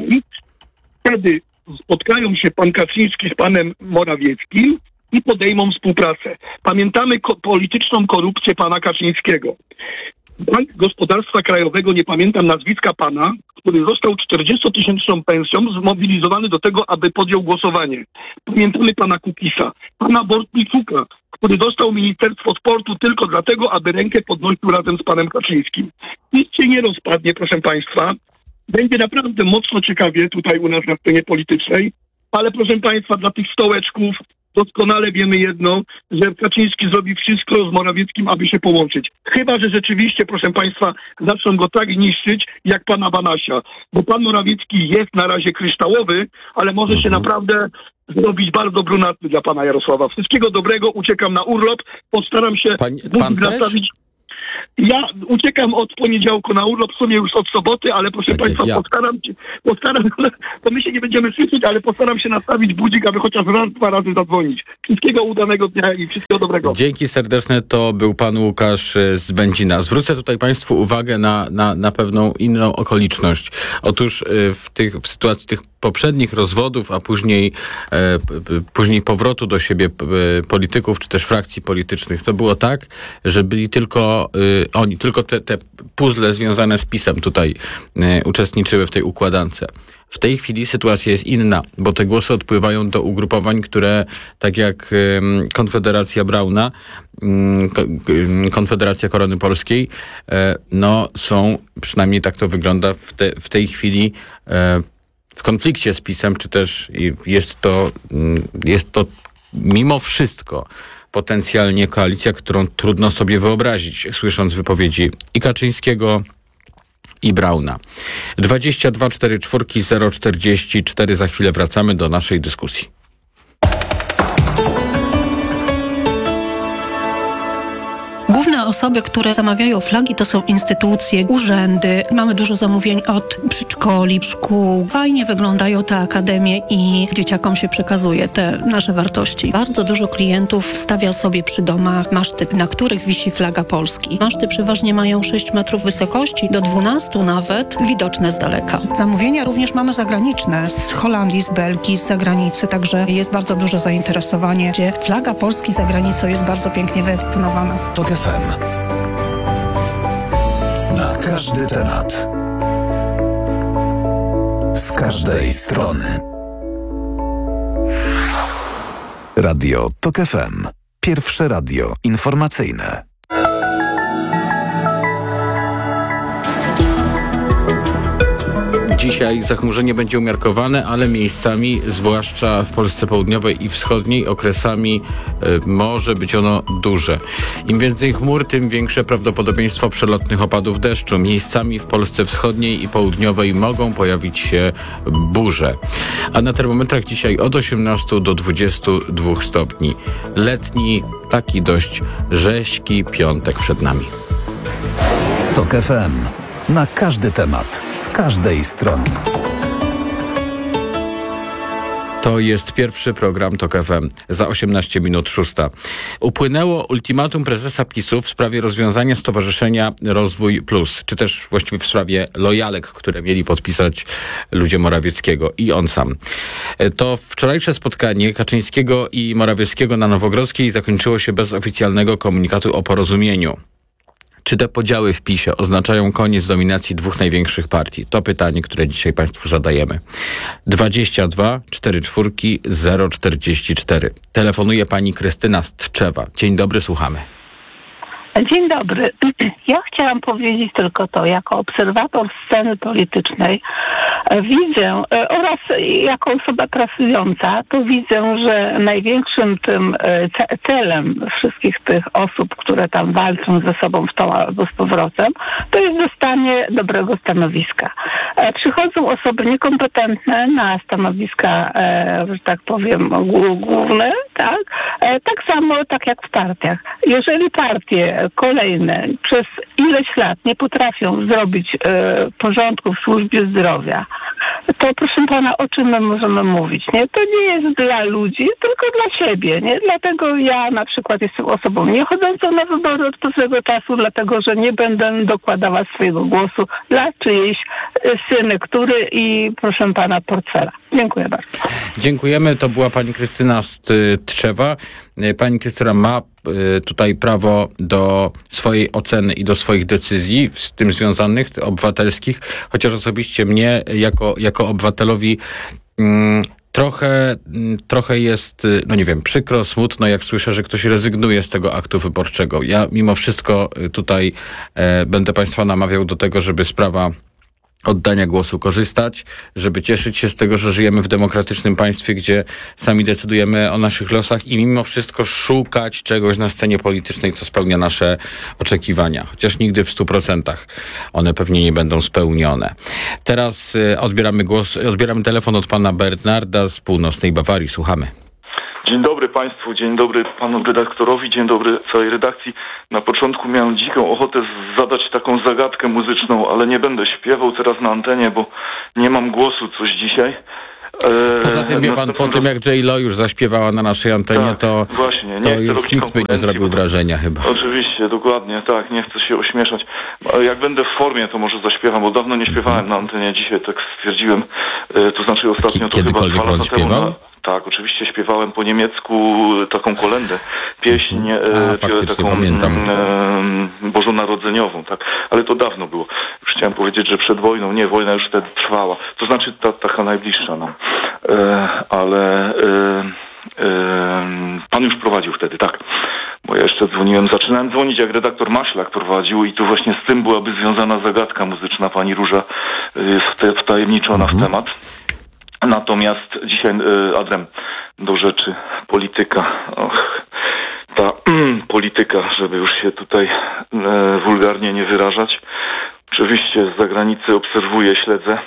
wtedy spotkają się pan Kaczyński z panem Morawieckim i podejmą współpracę. Pamiętamy ko- polityczną korupcję pana Kaczyńskiego. Bank Gospodarstwa Krajowego, nie pamiętam nazwiska pana, który został czterdziestotysięczną pensją zmobilizowany do tego, aby podjął głosowanie. Pamiętamy pana Kukisa, pana Bortniczuka, który dostał Ministerstwo Sportu tylko dlatego, aby rękę podnosił razem z panem Kaczyńskim. Nic się nie rozpadnie, proszę państwa. Będzie naprawdę mocno ciekawie tutaj u nas na scenie politycznej, ale proszę państwa, dla tych stołeczków doskonale wiemy jedno, że Kaczyński zrobi wszystko z Morawieckim, aby się połączyć. Chyba że rzeczywiście, proszę państwa, zaczną go tak niszczyć, jak pana Banasia. Bo pan Morawiecki jest na razie kryształowy, ale może mhm. się naprawdę zrobić bardzo brunatny dla pana Jarosława. Wszystkiego dobrego, uciekam na urlop, postaram się pan, pan nastawić... Ja uciekam od poniedziałku na urlop, w sumie już od soboty, ale proszę Tak jak Państwa, ja. postaram się, postaram, to my się nie będziemy słyszeć, ale postaram się nastawić budzik, aby chociaż raz, dwa razy zadzwonić. Wszystkiego udanego dnia i wszystkiego dobrego. Dzięki serdeczne, to był pan Łukasz z Będzina. Zwrócę tutaj Państwu uwagę na, na, na pewną inną okoliczność. Otóż w, tych, w sytuacji tych poprzednich rozwodów, a później, e, p, później powrotu do siebie p, polityków, czy też frakcji politycznych, to było tak, że byli tylko y, oni, tylko te, te puzzle związane z PiS-em tutaj y, uczestniczyły w tej układance. W tej chwili sytuacja jest inna, bo te głosy odpływają do ugrupowań, które tak jak y, Konfederacja Brauna, y, y, Konfederacja Korony Polskiej, y, no są, przynajmniej tak to wygląda w, te, w tej chwili y, w konflikcie z PiS-em, czy też jest to, jest to mimo wszystko potencjalnie koalicja, którą trudno sobie wyobrazić, słysząc wypowiedzi i Kaczyńskiego, i Brauna. dwadzieścia dwa czterdzieści cztery zero czterdzieści cztery. Za chwilę wracamy do naszej dyskusji. Główne osoby, które zamawiają flagi, to są instytucje, urzędy. Mamy dużo zamówień od przedszkoli, szkół. Fajnie wyglądają te akademie i dzieciakom się przekazuje te nasze wartości. Bardzo dużo klientów stawia sobie przy domach maszty, na których wisi flaga Polski. Maszty przeważnie mają sześć metrów wysokości, do dwunastu nawet, widoczne z daleka. Zamówienia również mamy zagraniczne, z Holandii, z Belgii, z zagranicy, także jest bardzo duże zainteresowanie, gdzie flaga Polski za granicą jest bardzo pięknie wyeksponowana. Tok F M. Na każdy temat. Z każdej strony. Radio Tok F M. Pierwsze radio informacyjne. Dzisiaj zachmurzenie będzie umiarkowane, ale miejscami, zwłaszcza w Polsce Południowej i Wschodniej, okresami y, może być ono duże. Im więcej chmur, tym większe prawdopodobieństwo przelotnych opadów deszczu. Miejscami w Polsce Wschodniej i Południowej mogą pojawić się burze. A na termometrach dzisiaj od osiemnastu do dwudziestu dwóch stopni. Letni, taki dość rześki piątek przed nami. Tok F M. Na każdy temat, z każdej strony. To jest pierwszy program Tok F M. Za osiemnaście minut szósta. Upłynęło ultimatum prezesa PiSu w sprawie rozwiązania Stowarzyszenia Rozwój Plus, czy też właściwie w sprawie lojalek, które mieli podpisać ludzie Morawieckiego i on sam. To wczorajsze spotkanie Kaczyńskiego i Morawieckiego na Nowogrodzkiej zakończyło się bez oficjalnego komunikatu o porozumieniu. Czy te podziały w PiSie oznaczają koniec dominacji dwóch największych partii? To pytanie, które dzisiaj Państwu zadajemy. dwadzieścia dwa czterdzieści cztery zero czterdzieści cztery. Telefonuje pani Krystyna z Tczewa. Dzień dobry, słuchamy. Dzień dobry. Ja chciałam powiedzieć tylko to, jako obserwator sceny politycznej widzę oraz jako osoba pracująca, to widzę, że największym tym celem wszystkich tych osób, które tam walczą ze sobą w tą albo z powrotem, to jest dostanie dobrego stanowiska. Przychodzą osoby niekompetentne na stanowiska, że tak powiem, główne, tak? Tak samo tak jak w partiach. Jeżeli partie kolejne przez ileś lat nie potrafią zrobić e, porządku w służbie zdrowia, to proszę pana, o czym my możemy mówić, nie? To nie jest dla ludzi, tylko dla siebie, nie? Dlatego ja na przykład jestem osobą niechodzącą na wybory od pewnego czasu, dlatego że nie będę dokładała swojego głosu dla czyjejś synektury i proszę pana portfela. Dziękuję bardzo. Dziękujemy. To była pani Krystyna z Tczewa. Pani Krystyna ma tutaj prawo do swojej oceny i do swoich decyzji z tym związanych, obywatelskich, chociaż osobiście mnie jako, jako obywatelowi mm, trochę, trochę jest, no nie wiem, przykro, smutno, jak słyszę, że ktoś rezygnuje z tego aktu wyborczego. Ja mimo wszystko tutaj e, będę państwa namawiał do tego, żeby sprawa oddania głosu korzystać, żeby cieszyć się z tego, że żyjemy w demokratycznym państwie, gdzie sami decydujemy o naszych losach i mimo wszystko szukać czegoś na scenie politycznej, co spełnia nasze oczekiwania. Chociaż nigdy w stu procentach one pewnie nie będą spełnione. Teraz y, odbieramy głos, odbieramy telefon od pana Bernarda z północnej Bawarii. Słuchamy. Dzień dobry Państwu, dzień dobry Panu redaktorowi, dzień dobry całej redakcji. Na początku miałem dziką ochotę zadać taką zagadkę muzyczną, ale nie będę śpiewał teraz na antenie, bo nie mam głosu coś dzisiaj. Poza tym, wie pan, po tym jak J-Lo już zaśpiewała na naszej antenie, tak, to, właśnie, to już nikt by nie zrobił wrażenia chyba. Oczywiście, dokładnie, tak, nie chcę się ośmieszać. Jak będę w formie, to może zaśpiewam, bo dawno nie śpiewałem na antenie, dzisiaj tak stwierdziłem, to znaczy ostatnio to chyba dwa lata temu. Na... Tak, oczywiście śpiewałem po niemiecku taką kolendę, pieśń A, e, taką e, bożonarodzeniową, tak, ale to dawno było. Już chciałem powiedzieć, że przed wojną, nie, wojna już wtedy trwała, to znaczy ta, taka najbliższa nam, e, ale e, e, pan już prowadził wtedy, tak, bo ja jeszcze dzwoniłem, zaczynałem dzwonić jak redaktor Maślak prowadził i tu właśnie z tym byłaby związana zagadka muzyczna, pani Róża jest wtajemniczona mhm. w temat. Natomiast dzisiaj y, adrem do rzeczy polityka. Och, ta mm, polityka, żeby już się tutaj y, wulgarnie nie wyrażać. Oczywiście z zagranicy obserwuję, śledzę.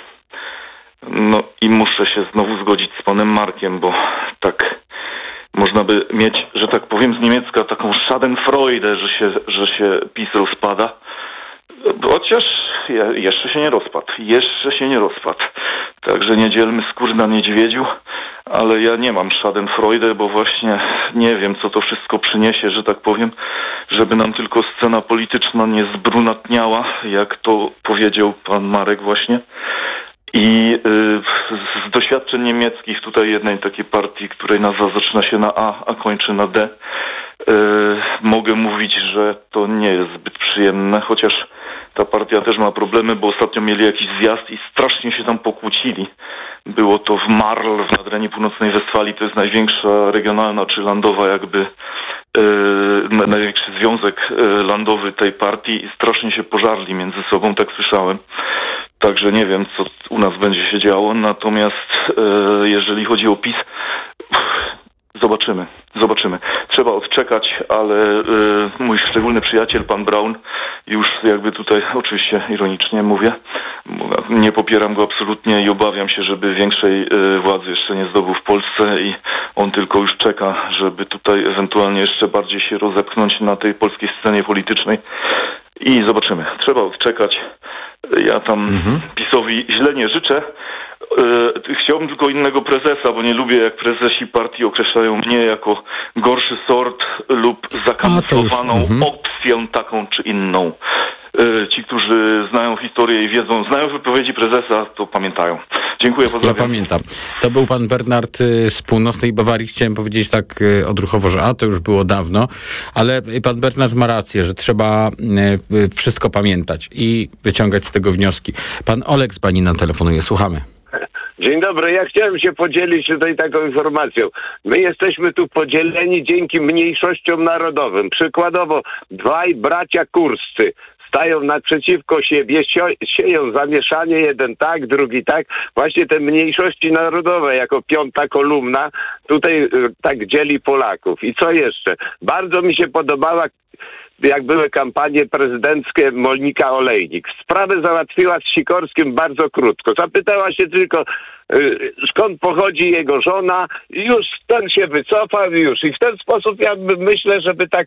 No i muszę się znowu zgodzić z panem Markiem, bo tak można by mieć, że tak powiem z niemiecka, taką schadenfreude, że się, że się PiS rozpada. Chociaż jeszcze się nie rozpadł. Jeszcze się nie rozpadł. Także nie dzielmy skór na niedźwiedziu, ale ja nie mam schadenfreude, bo właśnie nie wiem, co to wszystko przyniesie, że tak powiem, żeby nam tylko scena polityczna nie zbrunatniała, jak to powiedział pan Marek właśnie. I yy, z doświadczeń niemieckich, tutaj jednej takiej partii, której nazwa zaczyna się na A, a kończy na D, yy, mogę mówić, że to nie jest zbyt przyjemne, chociaż ta partia też ma problemy, bo ostatnio mieli jakiś zjazd i strasznie się tam pokłócili. Było to w Marl, w Nadrenii Północnej Westfalii, to jest największa regionalna czy landowa jakby yy, największy związek yy, landowy tej partii i strasznie się pożarli między sobą, tak słyszałem. Także nie wiem, co u nas będzie się działo, natomiast yy, jeżeli chodzi o PiS, zobaczymy, zobaczymy. Trzeba odczekać, ale y, mój szczególny przyjaciel, pan Braun, już jakby tutaj, oczywiście ironicznie mówię, nie popieram go absolutnie i obawiam się, żeby większej y, władzy jeszcze nie zdobył w Polsce i on tylko już czeka, żeby tutaj ewentualnie jeszcze bardziej się rozepchnąć na tej polskiej scenie politycznej i zobaczymy. Trzeba odczekać. Ja tam mhm. PiS-owi źle nie życzę. Yy, chciałbym tylko innego prezesa, bo nie lubię, jak prezesi partii określają mnie jako gorszy sort lub zakamuflowaną mhm. opcję taką czy inną. Yy, ci, którzy znają historię i wiedzą, znają wypowiedzi prezesa, to pamiętają. Dziękuję, pozdrawiam. Ja pamiętam. To był pan Bernard z północnej Bawarii. Chciałem powiedzieć tak odruchowo, że a, to już było dawno, ale pan Bernard ma rację, że trzeba wszystko pamiętać i wyciągać z tego wnioski. Pan Olek z Banina telefonuje. Słuchamy. Dzień dobry, ja chciałem się podzielić tutaj taką informacją. My jesteśmy tu podzieleni dzięki mniejszościom narodowym. Przykładowo dwaj bracia kurscy stają naprzeciwko siebie, sieją zamieszanie, jeden tak, drugi tak. Właśnie te mniejszości narodowe jako piąta kolumna tutaj tak dzieli Polaków. I co jeszcze? Bardzo mi się podobała, jak były kampanie prezydenckie, Monika Olejnik. Sprawę załatwiła z Sikorskim bardzo krótko. Zapytała się tylko, y, skąd pochodzi jego żona. Już ten się wycofał już. I w ten sposób ja myślę, żeby tak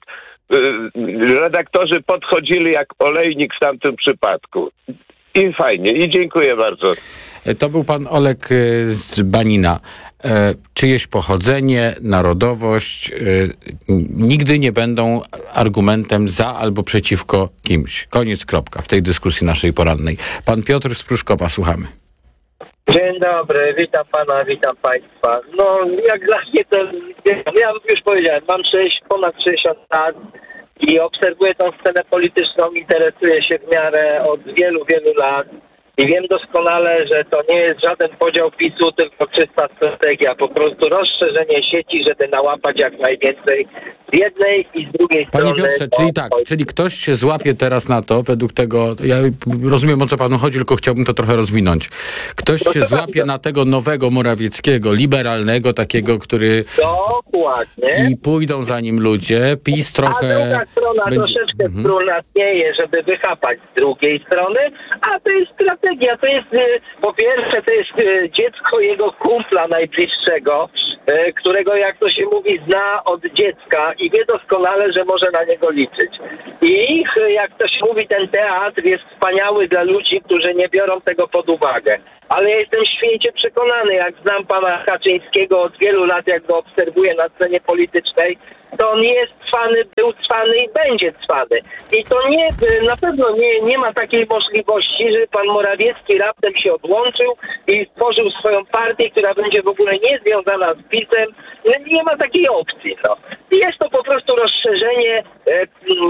y, redaktorzy podchodzili jak Olejnik w tamtym przypadku. I fajnie. I dziękuję bardzo. To był pan Olek z Banina. E, czyjeś pochodzenie, narodowość e, nigdy nie będą argumentem za albo przeciwko kimś. Koniec, kropka w tej dyskusji naszej porannej. Pan Piotr z Pruszkowa, słuchamy. Dzień dobry, witam pana, witam państwa. No, jak dla mnie to, ja już powiedziałem, mam sześć, ponad sześćdziesiąt lat i obserwuję tą scenę polityczną, interesuję się w miarę od wielu, wielu lat. I wiem doskonale, że to nie jest żaden podział PiSu, tylko czysta strategia. Po prostu rozszerzenie sieci, żeby nałapać jak najwięcej z jednej i z drugiej Panie strony. Piotrze, czyli tak, czyli ktoś się złapie teraz na to, według tego, ja rozumiem, o co panu chodzi, tylko chciałbym to trochę rozwinąć. Ktoś się złapie na tego nowego Morawieckiego, liberalnego, takiego, który... Dokładnie. I pójdą za nim ludzie, PiS trochę... A druga strona będzie... troszeczkę mhm. brunatnieje, żeby wychapać z drugiej strony, a to jest strategia, to jest, po pierwsze, to jest dziecko jego kumpla najbliższego, e, którego, jak to się mówi, zna od dziecka i wie doskonale, że może na niego liczyć. I ich, jak to się mówi, ten teatr jest wspaniały dla ludzi, którzy nie biorą tego pod uwagę. Ale ja jestem święcie przekonany, jak znam pana Kaczyńskiego od wielu lat, jak go obserwuję na scenie politycznej, to on jest cwany, był cwany i będzie cwany. I to nie, na pewno nie, nie ma takiej możliwości, że pan Morawiecki raptem się odłączył i stworzył swoją partię, która będzie w ogóle niezwiązana z PiS-em. Nie ma takiej opcji. No. Jest to po prostu rozszerzenie e, e,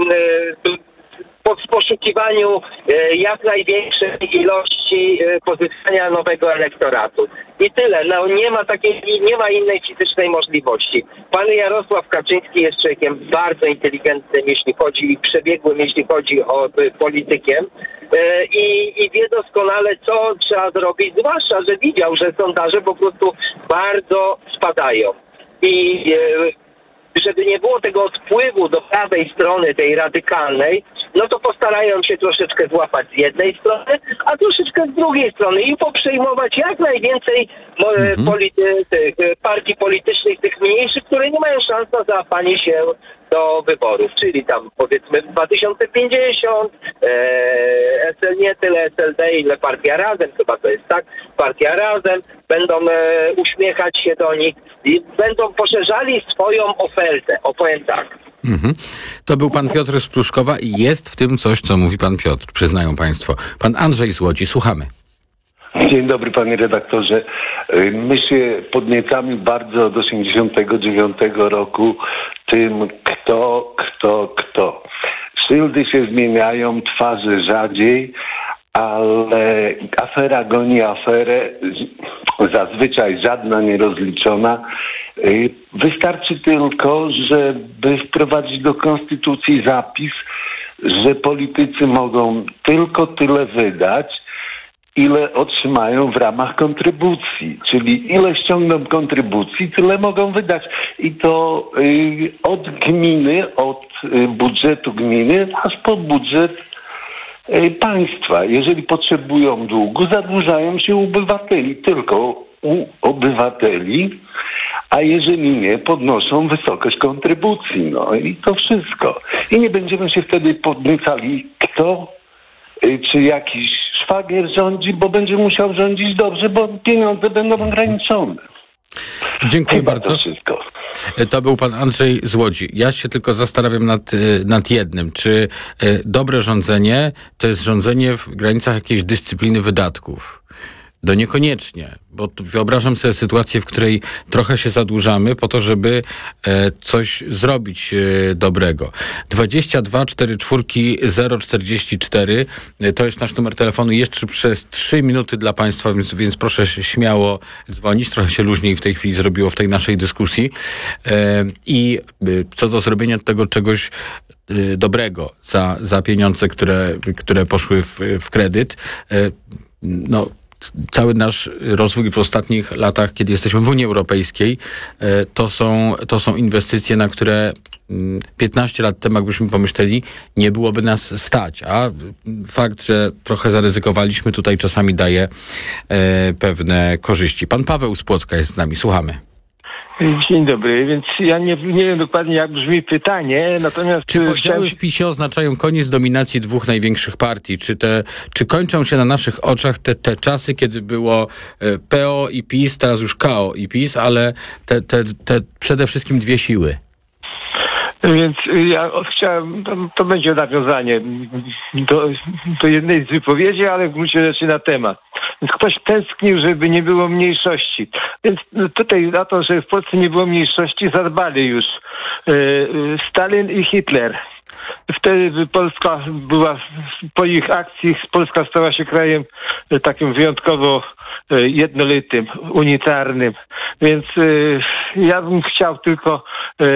w poszukiwaniu e, jak największej ilości e, pozyskania nowego elektoratu. I tyle. No, nie ma takiej, nie ma innej fizycznej możliwości. Pan Jarosław Kaczyński jest człowiekiem bardzo inteligentnym, jeśli chodzi, i przebiegłym, jeśli chodzi o e, politykiem. E, i, I wie doskonale, co trzeba zrobić, zwłaszcza, że widział, że sondaże po prostu bardzo spadają. I e, żeby nie było tego odpływu do prawej strony, tej radykalnej, no to postarają się troszeczkę złapać z jednej strony, a troszeczkę z drugiej strony i poprzejmować jak najwięcej mhm. polity- tych partii politycznych, tych mniejszych, które nie mają szans na załapanie się do wyborów, czyli tam powiedzmy dwa tysiące pięćdziesiąt, e, S L, nie tyle S L D, ile Partia Razem, chyba to jest tak, Partia Razem, będą e, uśmiechać się do nich i będą poszerzali swoją ofertę, opowiem tak. Mhm. To był pan Piotr z Pruszkowa i jest w tym coś, co mówi pan Piotr, przyznają państwo. Pan Andrzej z Łodzi, słuchamy. Dzień dobry, panie redaktorze. My się podniecamy bardzo od osiemdziesiątego dziewiątego roku tym, kto, kto, kto. Szyldy się zmieniają, twarze rzadziej, ale afera goni aferę, zazwyczaj żadna nierozliczona. Wystarczy tylko, żeby wprowadzić do konstytucji zapis, że politycy mogą tylko tyle wydać, ile otrzymają w ramach kontrybucji. Czyli ile ściągną kontrybucji, tyle mogą wydać. I to y, od gminy, od y, budżetu gminy, aż po budżet y, państwa. Jeżeli potrzebują długu, zadłużają się u obywateli. Tylko u obywateli, a jeżeli nie, podnoszą wysokość kontrybucji. No i to wszystko. I nie będziemy się wtedy podniecali, kto y, czy jakiś szwagier rządzi, bo będzie musiał rządzić dobrze, bo pieniądze będą ograniczone. Dziękuję Chyba bardzo. To wszystko. To był pan Andrzej z Łodzi. Ja się tylko zastanawiam nad, nad jednym. Czy dobre rządzenie to jest rządzenie w granicach jakiejś dyscypliny wydatków? No niekoniecznie, bo wyobrażam sobie sytuację, w której trochę się zadłużamy po to, żeby e, coś zrobić e, dobrego. dwadzieścia dwa czterdzieści cztery zero czterdzieści cztery e, to jest nasz numer telefonu jeszcze przez trzy minuty dla państwa, więc, więc proszę śmiało dzwonić. Trochę się luźniej w tej chwili zrobiło w tej naszej dyskusji. E, I e, co do zrobienia tego czegoś e, dobrego za, za pieniądze, które, które poszły w, w kredyt, e, no cały nasz rozwój w ostatnich latach, kiedy jesteśmy w Unii Europejskiej, to są, to są inwestycje, na które piętnaście lat temu, jakbyśmy pomyśleli, nie byłoby nas stać. A fakt, że trochę zaryzykowaliśmy, tutaj czasami daje pewne korzyści. Pan Paweł z Płocka jest z nami. Słuchamy. Dzień dobry, więc ja nie, nie wiem dokładnie, jak brzmi pytanie, natomiast... Czy podziały w PiS-ie oznaczają koniec dominacji dwóch największych partii? Czy, te, czy kończą się na naszych oczach te, te czasy, kiedy było P O i PiS, teraz już K O i PiS, ale te, te, te przede wszystkim dwie siły? Więc ja chciałem, to, to będzie nawiązanie do, do jednej z wypowiedzi, ale w gruncie rzeczy na temat. Więc ktoś tęsknił, żeby nie było mniejszości. Więc tutaj na to, że w Polsce nie było mniejszości, zadbali już yy, Stalin i Hitler. Wtedy Polska była, po ich akcji Polska stała się krajem takim wyjątkowo jednolitym, unitarnym. Więc y, ja bym chciał tylko y,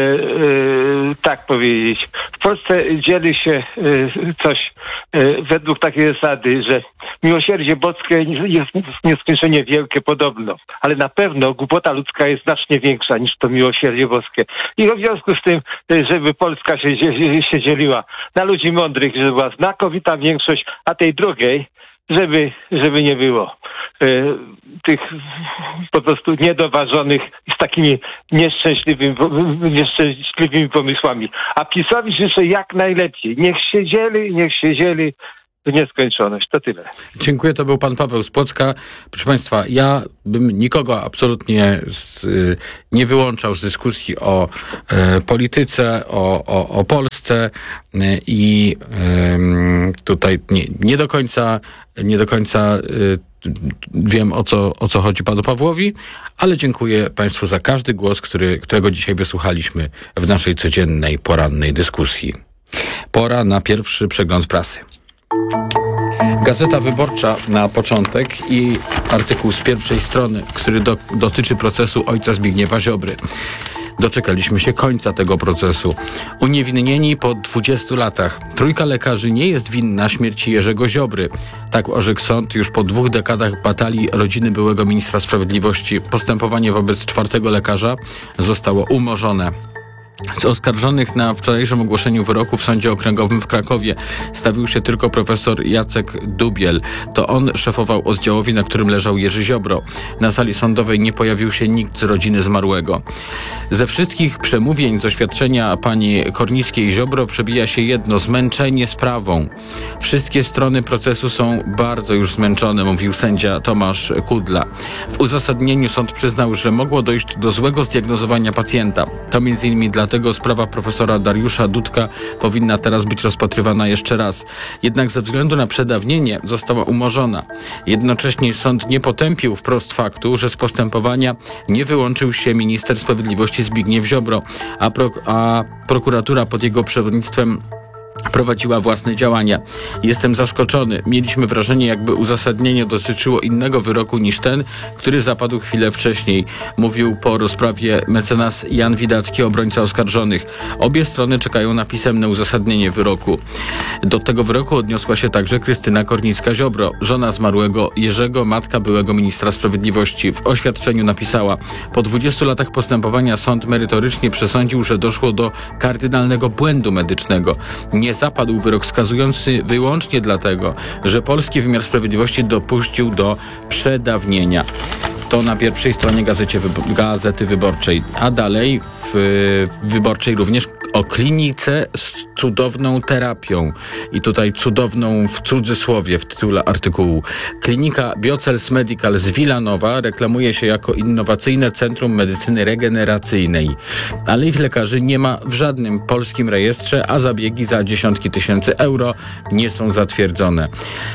y, tak powiedzieć. W Polsce dzieli się y, coś y, według takiej zasady, że miłosierdzie boskie jest nieskończenie wielkie podobno, ale na pewno głupota ludzka jest znacznie większa niż to miłosierdzie boskie. I w związku z tym, żeby Polska się, się dzieliła na ludzi mądrych, żeby była znakowita większość, a tej drugiej żeby, żeby nie było y, tych po prostu niedoważonych z takimi nieszczęśliwymi, nieszczęśliwymi pomysłami. A PiS-owi życzę jak najlepiej. Niech siedzieli, niech siedzieli w nieskończoność. To tyle. Dziękuję, to był pan Paweł z Płocka. Proszę państwa, ja bym nikogo absolutnie z, y, nie wyłączał z dyskusji o y, polityce, o, o, o Polsce y, i y, tutaj nie, nie do końca, nie do końca y, wiem, o co, o co chodzi panu Pawłowi, ale dziękuję państwu za każdy głos, który, którego dzisiaj wysłuchaliśmy w naszej codziennej, porannej dyskusji. Pora na pierwszy przegląd prasy. Gazeta Wyborcza na początek i artykuł z pierwszej strony, który do, dotyczy procesu ojca Zbigniewa Ziobry. Doczekaliśmy się końca tego procesu. Uniewinnieni po dwudziestu latach. Trójka lekarzy nie jest winna śmierci Jerzego Ziobry. Tak orzekł sąd już po dwóch dekadach batalii rodziny byłego ministra sprawiedliwości. Postępowanie wobec czwartego lekarza zostało umorzone. Z oskarżonych na wczorajszym ogłoszeniu wyroku w Sądzie Okręgowym w Krakowie stawił się tylko profesor Jacek Dubiel. To on szefował oddziałowi, na którym leżał Jerzy Ziobro. Na sali sądowej nie pojawił się nikt z rodziny zmarłego. Ze wszystkich przemówień z oświadczenia pani Kornickiej-Ziobro przebija się jedno: zmęczenie sprawą. Wszystkie strony procesu są bardzo już zmęczone, mówił sędzia Tomasz Kudla. W uzasadnieniu sąd przyznał, że mogło dojść do złego zdiagnozowania pacjenta. To między innymi dla Dlatego sprawa profesora Dariusza Dudka powinna teraz być rozpatrywana jeszcze raz. Jednak ze względu na przedawnienie została umorzona. Jednocześnie sąd nie potępił wprost faktu, że z postępowania nie wyłączył się minister sprawiedliwości Zbigniew Ziobro, a, pro, a prokuratura pod jego przewodnictwem prowadziła własne działania. Jestem zaskoczony. Mieliśmy wrażenie, jakby uzasadnienie dotyczyło innego wyroku niż ten, który zapadł chwilę wcześniej. Mówił po rozprawie mecenas Jan Widacki, obrońca oskarżonych. Obie strony czekają na pisemne uzasadnienie wyroku. Do tego wyroku odniosła się także Krystyna Kornicka-Ziobro, żona zmarłego Jerzego, matka byłego ministra sprawiedliwości. W oświadczeniu napisała: po dwudziestu latach postępowania sąd merytorycznie przesądził, że doszło do kardynalnego błędu medycznego. Nie zapadł wyrok skazujący wyłącznie dlatego, że polski wymiar sprawiedliwości dopuścił do przedawnienia. To na pierwszej stronie gazecie, Gazety Wyborczej. A dalej w Wyborczej również o klinice z cudowną terapią. I tutaj cudowną w cudzysłowie w tytule artykułu. Klinika Biocels Medical z Wilanowa reklamuje się jako innowacyjne centrum medycyny regeneracyjnej. Ale ich lekarzy nie ma w żadnym polskim rejestrze, a zabiegi za dziesiątki tysięcy euro nie są zatwierdzone.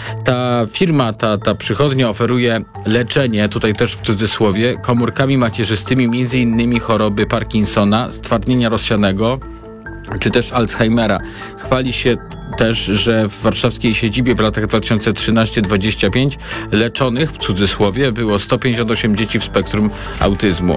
Ta firma, ta, ta przychodnia oferuje leczenie, tutaj też w cudzysłowie, komórkami macierzystymi między innymi choroby Parkinsona, stwardnienia rozsianego, czy też Alzheimera. Chwali się też, że w warszawskiej siedzibie w latach dwa tysiące trzynaście do dwudziestego piątego leczonych, w cudzysłowie, było sto pięćdziesiąt osiem dzieci w spektrum autyzmu.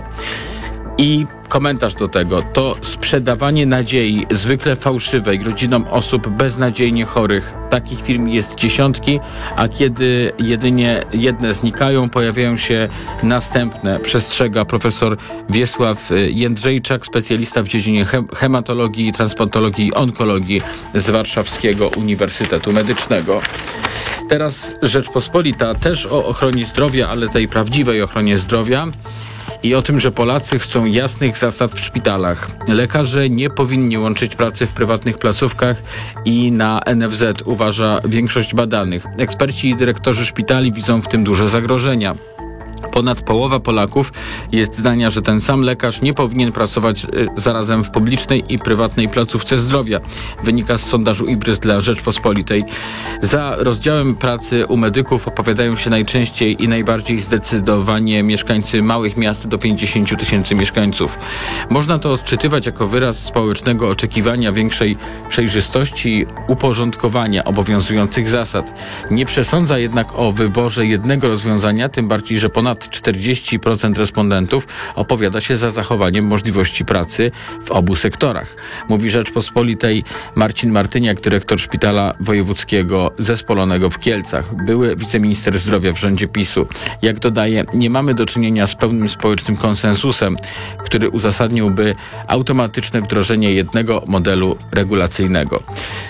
I komentarz do tego: to sprzedawanie nadziei, zwykle fałszywej, rodzinom osób beznadziejnie chorych. Takich firm jest dziesiątki, a kiedy jedynie jedne znikają, pojawiają się następne, przestrzega profesor Wiesław Jędrzejczak, specjalista w dziedzinie hem- hematologii, transplantologii i onkologii z Warszawskiego Uniwersytetu Medycznego. Teraz Rzeczpospolita, też o ochronie zdrowia, ale tej prawdziwej ochronie zdrowia. I o tym, że Polacy chcą jasnych zasad w szpitalach. Lekarze nie powinni łączyć pracy w prywatnych placówkach i na N F Z, uważa większość badanych. Eksperci i dyrektorzy szpitali widzą w tym duże zagrożenia. Ponad połowa Polaków jest zdania, że ten sam lekarz nie powinien pracować y, zarazem w publicznej i prywatnej placówce zdrowia. Wynika z sondażu Ibrys dla Rzeczpospolitej. Za rozdziałem pracy u medyków opowiadają się najczęściej i najbardziej zdecydowanie mieszkańcy małych miast do pięćdziesięciu tysięcy mieszkańców. Można to odczytywać jako wyraz społecznego oczekiwania większej przejrzystości i uporządkowania obowiązujących zasad. Nie przesądza jednak o wyborze jednego rozwiązania, tym bardziej, że ponad czterdzieści procent respondentów opowiada się za zachowaniem możliwości pracy w obu sektorach. Mówi Rzeczpospolitej Marcin Martyniak, dyrektor Szpitala Wojewódzkiego Zespolonego w Kielcach, były wiceminister zdrowia w rządzie PiSu. Jak dodaje, nie mamy do czynienia z pełnym społecznym konsensusem, który uzasadniłby automatyczne wdrożenie jednego modelu regulacyjnego.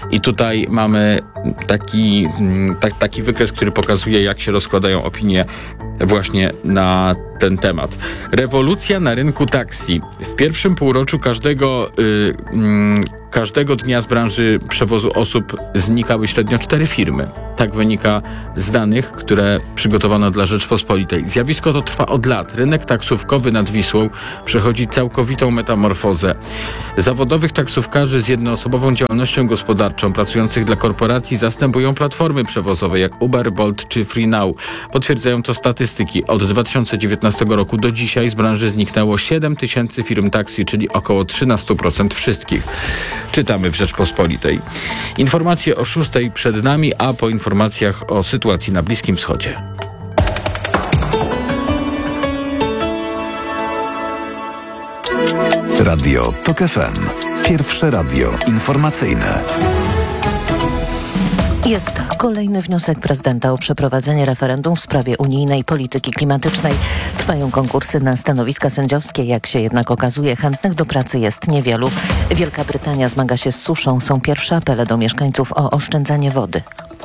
I tutaj mamy taki, tak, taki wykres, który pokazuje, jak się rozkładają opinie właśnie na ten temat. Rewolucja na rynku taksi. W pierwszym półroczu każdego, yy, yy, każdego dnia z branży przewozu osób znikały średnio cztery firmy. Tak wynika z danych, które przygotowano dla Rzeczpospolitej. Zjawisko to trwa od lat. Rynek taksówkowy nad Wisłą przechodzi całkowitą metamorfozę. Zawodowych taksówkarzy z jednoosobową działalnością gospodarczą pracujących dla korporacji zastępują platformy przewozowe jak Uber, Bolt czy FreeNow. Potwierdzają to statystyki. Od dwa tysiące dziewiętnastego roku do dzisiaj z branży zniknęło siedem tysięcy firm taksi, czyli około trzynaście procent wszystkich. Czytamy w Rzeczpospolitej. Informacje o szóstej przed nami, a po informacjach o sytuacji na Bliskim Wschodzie. Radio TOK F M. Pierwsze radio informacyjne. Jest kolejny wniosek prezydenta o przeprowadzenie referendum w sprawie unijnej polityki klimatycznej. Trwają konkursy na stanowiska sędziowskie. Jak się jednak okazuje, chętnych do pracy jest niewielu. Wielka Brytania zmaga się z suszą. Są pierwsze apele do mieszkańców o oszczędzanie wody.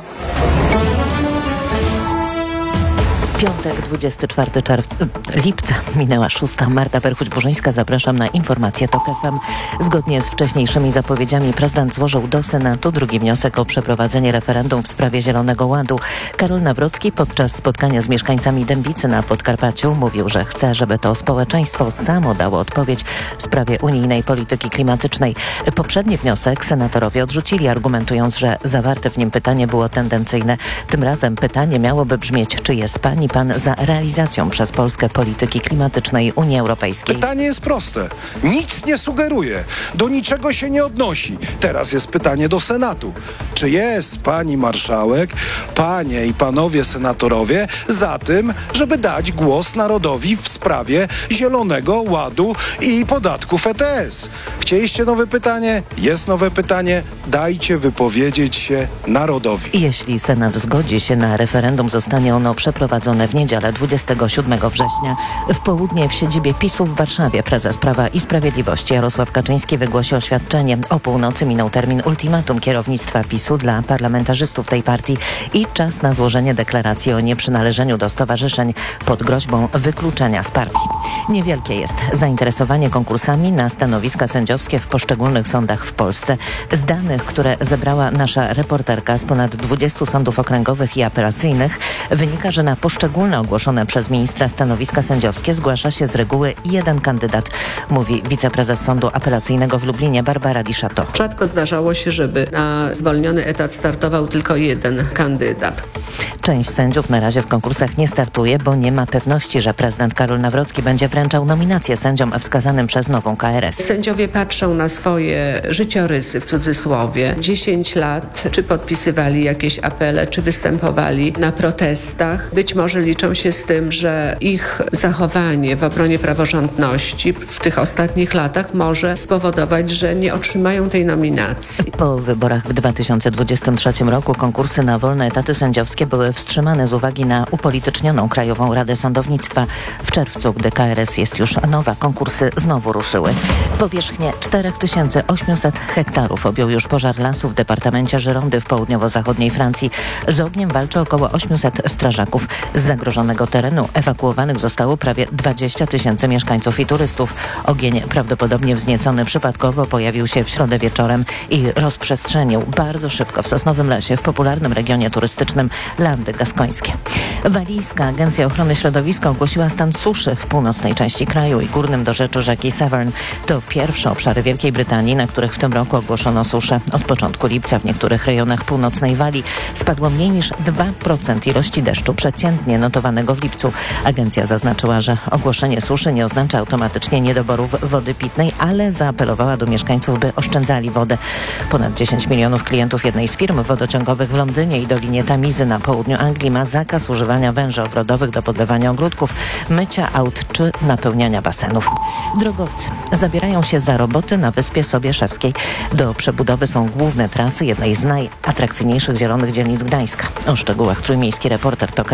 Piątek, dwudziestego czwartego czerwca, lipca, minęła szósta. Marta Perchuć-Burzyńska, zapraszam na informacje TOK F M. Zgodnie z wcześniejszymi zapowiedziami prezydent złożył do Senatu drugi wniosek o przeprowadzenie referendum w sprawie Zielonego Ładu. Karol Nawrocki podczas spotkania z mieszkańcami Dębicy na Podkarpaciu mówił, że chce, żeby to społeczeństwo samo dało odpowiedź w sprawie unijnej polityki klimatycznej. Poprzedni wniosek senatorowie odrzucili, argumentując, że zawarte w nim pytanie było tendencyjne. Tym razem pytanie miałoby brzmieć, czy jest pani pan za realizacją przez Polskę polityki klimatycznej Unii Europejskiej? Pytanie jest proste. Nic nie sugeruje. Do niczego się nie odnosi. Teraz jest pytanie do Senatu. Czy jest pani marszałek, panie i panowie senatorowie za tym, żeby dać głos narodowi w sprawie Zielonego Ładu i podatków E T S? Chcieliście nowe pytanie? Jest nowe pytanie. Dajcie wypowiedzieć się narodowi. Jeśli Senat zgodzi się na referendum, zostanie ono przeprowadzone w niedzielę dwudziestego siódmego września. W południe w siedzibie PiSu w Warszawie prezes Prawa i Sprawiedliwości Jarosław Kaczyński wygłosi oświadczenie. O północy minął termin ultimatum kierownictwa PiSu dla parlamentarzystów tej partii i czas na złożenie deklaracji o nieprzynależeniu do stowarzyszeń pod groźbą wykluczenia z partii. Niewielkie jest zainteresowanie konkursami na stanowiska sędziowskie w poszczególnych sądach w Polsce. Z danych, które zebrała nasza reporterka z ponad dwudziestu sądów okręgowych i apelacyjnych, wynika, że na poszczególne ogłoszone przez ministra stanowiska sędziowskie zgłasza się z reguły jeden kandydat, mówi wiceprezes Sądu Apelacyjnego w Lublinie Barbara Di Szato. Rzadko zdarzało się, żeby na zwolniony etat startował tylko jeden kandydat. Część sędziów na razie w konkursach nie startuje, bo nie ma pewności, że prezydent Karol Nawrocki będzie wręczał nominację sędziom wskazanym przez nową K R S. Sędziowie patrzą na swoje życiorysy w cudzysłowie. dziesięć lat, czy podpisywali jakieś apele, czy występowali na protestach. Być może liczą się z tym, że ich zachowanie w obronie praworządności w tych ostatnich latach może spowodować, że nie otrzymają tej nominacji. Po wyborach w dwa tysiące dwudziestym trzecim roku konkursy na wolne etaty sędziowskie były wstrzymane z uwagi na upolitycznioną Krajową Radę Sądownictwa. W czerwcu, gdy K R S jest już nowa, konkursy znowu ruszyły. Powierzchnię cztery tysiące osiemset hektarów objął już pożar lasu w departamencie Girondy w południowo-zachodniej Francji. Z ogniem walczy około osiemset strażaków. Z zagrożonego terenu ewakuowanych zostało prawie dwadzieścia tysięcy mieszkańców i turystów. Ogień, prawdopodobnie wzniecony przypadkowo, pojawił się w środę wieczorem i rozprzestrzenił bardzo szybko w Sosnowym Lesie, w popularnym regionie turystycznym Landy Gaskońskie. Walijska Agencja Ochrony Środowiska ogłosiła stan suszy w północnej części kraju i górnym dorzeczu rzeki Severn. To pierwsze obszary Wielkiej Brytanii, na których w tym roku ogłoszono suszę. Od początku lipca w niektórych rejonach północnej Walii spadło mniej niż dwa procent ilości deszczu przeciętnie notowanego w lipcu. Agencja zaznaczyła, że ogłoszenie suszy nie oznacza automatycznie niedoborów wody pitnej, ale zaapelowała do mieszkańców, by oszczędzali wodę. Ponad dziesięć milionów klientów jednej z firm wodociągowych w Londynie i Dolinie Tamizy na południu Anglii ma zakaz używania węży ogrodowych do podlewania ogródków, mycia aut czy napełniania basenów. Drogowcy zabierają się za roboty na Wyspie Sobieszewskiej. Do przebudowy są główne trasy jednej z najatrakcyjniejszych zielonych dzielnic Gdańska. O szczegółach trójmiejski reporter TOK F M Paweł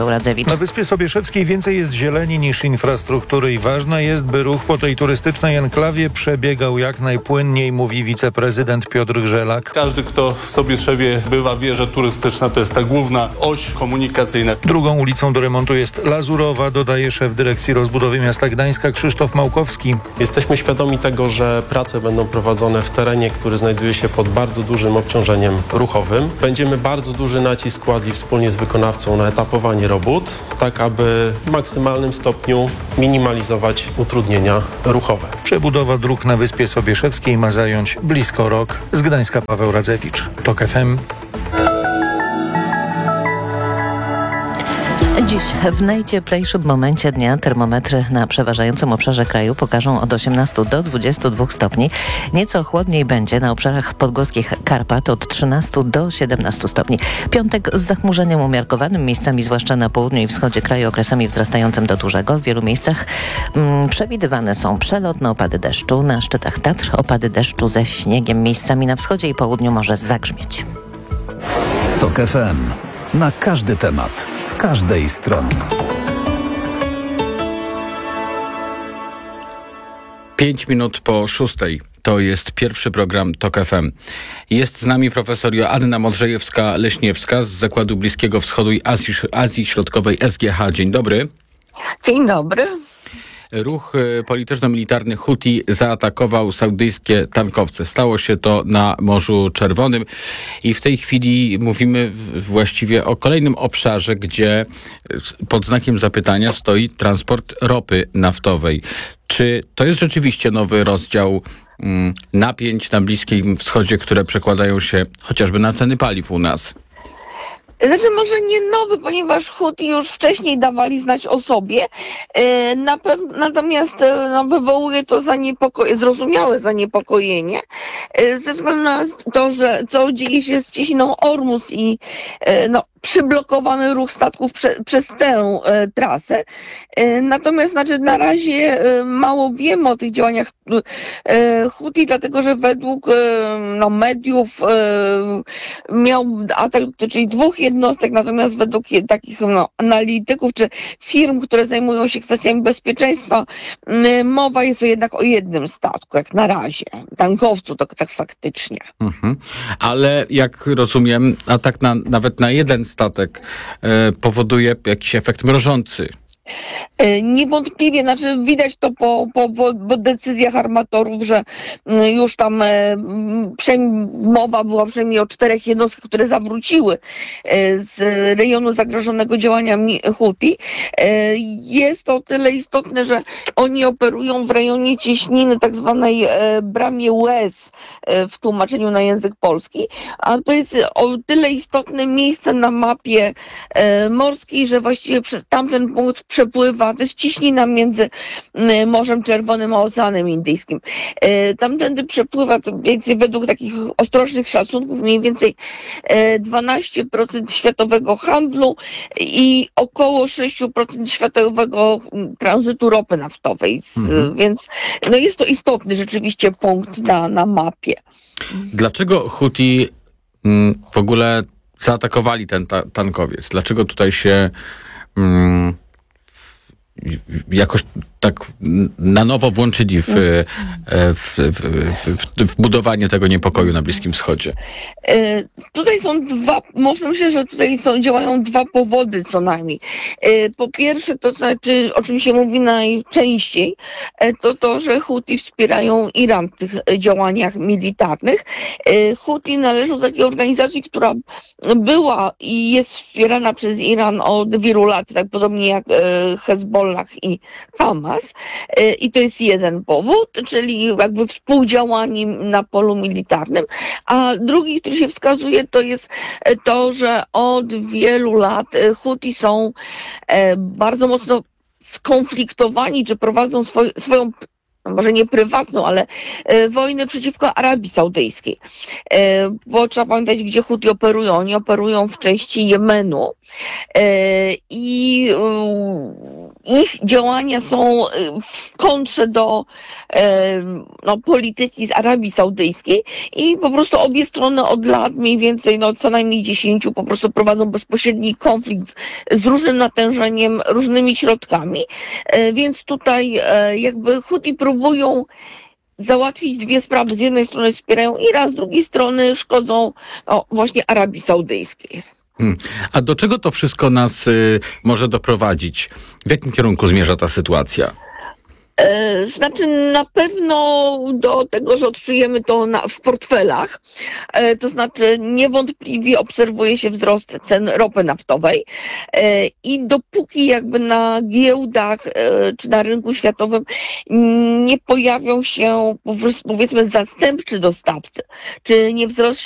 Paweł Radzewicz. Na Wyspie Sobieszewskiej więcej jest zieleni niż infrastruktury i ważne jest, by ruch po tej turystycznej enklawie przebiegał jak najpłynniej, mówi wiceprezydent Piotr Grzelak. Każdy, kto w Sobieszewie bywa, wie, że turystyczna to jest ta główna oś komunikacyjna. Drugą ulicą do remontu jest Lazurowa, dodaje szef Dyrekcji Rozbudowy Miasta Gdańska Krzysztof Małkowski. Jesteśmy świadomi tego, że prace będą prowadzone w terenie, który znajduje się pod bardzo dużym obciążeniem ruchowym. Będziemy bardzo duży nacisk kładli wspólnie z wykonawcą na etapowanie robót, tak aby w maksymalnym stopniu minimalizować utrudnienia ruchowe. Przebudowa dróg na Wyspie Sobieszewskiej ma zająć blisko rok. Z Gdańska Paweł Radzewicz, TOK F M. Dziś w najcieplejszym momencie dnia termometry na przeważającym obszarze kraju pokażą od osiemnastu do dwudziestu dwóch stopni. Nieco chłodniej będzie na obszarach podgórskich Karpat od trzynastu do siedemnastu stopni. Piątek z zachmurzeniem umiarkowanym, miejscami zwłaszcza na południu i wschodzie kraju okresami wzrastającym do dużego. W wielu miejscach mm, przewidywane są przelotne opady deszczu. Na szczytach Tatr opady deszczu ze śniegiem. Miejscami na wschodzie i południu może zagrzmieć. TOK F M. Na każdy temat, z każdej strony. Pięć minut po szóstej. To jest pierwszy program TOK F M. Jest z nami profesor Joanna Modrzejewska-Leśniewska z Zakładu Bliskiego Wschodu i Azji, Azji Środkowej S G H. Dzień dobry. Dzień dobry. Ruch polityczno-militarny Huti zaatakował saudyjskie tankowce. Stało się to na Morzu Czerwonym i w tej chwili mówimy właściwie o kolejnym obszarze, gdzie pod znakiem zapytania stoi transport ropy naftowej. Czy to jest rzeczywiście nowy rozdział mm, napięć na Bliskim Wschodzie, które przekładają się chociażby na ceny paliw u nas? Znaczy może nie nowy, ponieważ Huti już wcześniej dawali znać o sobie, e, na pew- natomiast e, no, wywołuje to zaniepoko- zrozumiałe zaniepokojenie e, ze względu na to, że co dzieje się z cieśniną Ormus i e, no, przyblokowany ruch statków prze- przez tę e, trasę. E, natomiast znaczy, na razie e, mało wiemy o tych działaniach e, Huti, dlatego że według e, no, mediów e, miał atak, czyli dwóch jednostek, natomiast według je, takich no, analityków czy firm, które zajmują się kwestiami bezpieczeństwa, y, mowa jest jednak o jednym statku, jak na razie. Tankowcu to tak faktycznie. Mhm. Ale jak rozumiem, atak na, nawet na jeden statek e, powoduje jakiś efekt mrożący. Niewątpliwie, znaczy widać to po, po, po decyzjach armatorów, że już tam e, mowa była przynajmniej o czterech jednostkach, które zawróciły e, z rejonu zagrożonego działaniami Huti. E, jest to tyle istotne, że oni operują w rejonie cieśniny tak zwanej e, bramie Łez e, w tłumaczeniu na język polski, a to jest o tyle istotne miejsce na mapie e, morskiej, że właściwie przez tamten punkt przepływa, to jest ciśnina między Morzem Czerwonym a Oceanem Indyjskim. Tamtędy przepływa, to więcej według takich ostrożnych szacunków, mniej więcej dwanaście procent światowego handlu i około sześć procent światowego tranzytu ropy naftowej. Mhm. Więc no jest to istotny rzeczywiście punkt na, na mapie. Dlaczego Huti mm, w ogóle zaatakowali ten ta- tankowiec? Dlaczego tutaj się mm, jakoś tak na nowo włączyli w, w, w, w, w budowanie tego niepokoju na Bliskim Wschodzie? E, tutaj są dwa, można myśleć, że tutaj są, działają dwa powody co najmniej. E, po pierwsze, to znaczy, o czym się mówi najczęściej, e, to to, że Huti wspierają Iran w tych działaniach militarnych. E, Huti należą do takiej organizacji, która była i jest wspierana przez Iran od wielu lat, tak podobnie jak e, Hezbollah i Hamas. I to jest jeden powód, czyli jakby współdziałanie na polu militarnym. A drugi, który się wskazuje, to jest to, że od wielu lat Huti są bardzo mocno skonfliktowani, czy prowadzą swoj, swoją może nie prywatną, ale e, wojnę przeciwko Arabii Saudyjskiej. E, bo trzeba pamiętać, gdzie Huti operują. Oni operują w części Jemenu e, i ich działania są w kontrze do no, polityki z Arabii Saudyjskiej i po prostu obie strony od lat mniej więcej, no co najmniej dziesięciu po prostu prowadzą bezpośredni konflikt z różnym natężeniem, różnymi środkami, więc tutaj jakby Huti próbują załatwić dwie sprawy. Z jednej strony wspierają Iran, z drugiej strony szkodzą no, właśnie Arabii Saudyjskiej. Hmm. A do czego to wszystko nas y, może doprowadzić? W jakim kierunku zmierza ta sytuacja? E, znaczy na pewno do tego, że odczujemy to na, w portfelach, e, to znaczy niewątpliwie obserwuje się wzrost cen ropy naftowej e, i dopóki jakby na giełdach e, czy na rynku światowym nie pojawią się powiedzmy zastępczy dostawcy, czy nie wzrośnie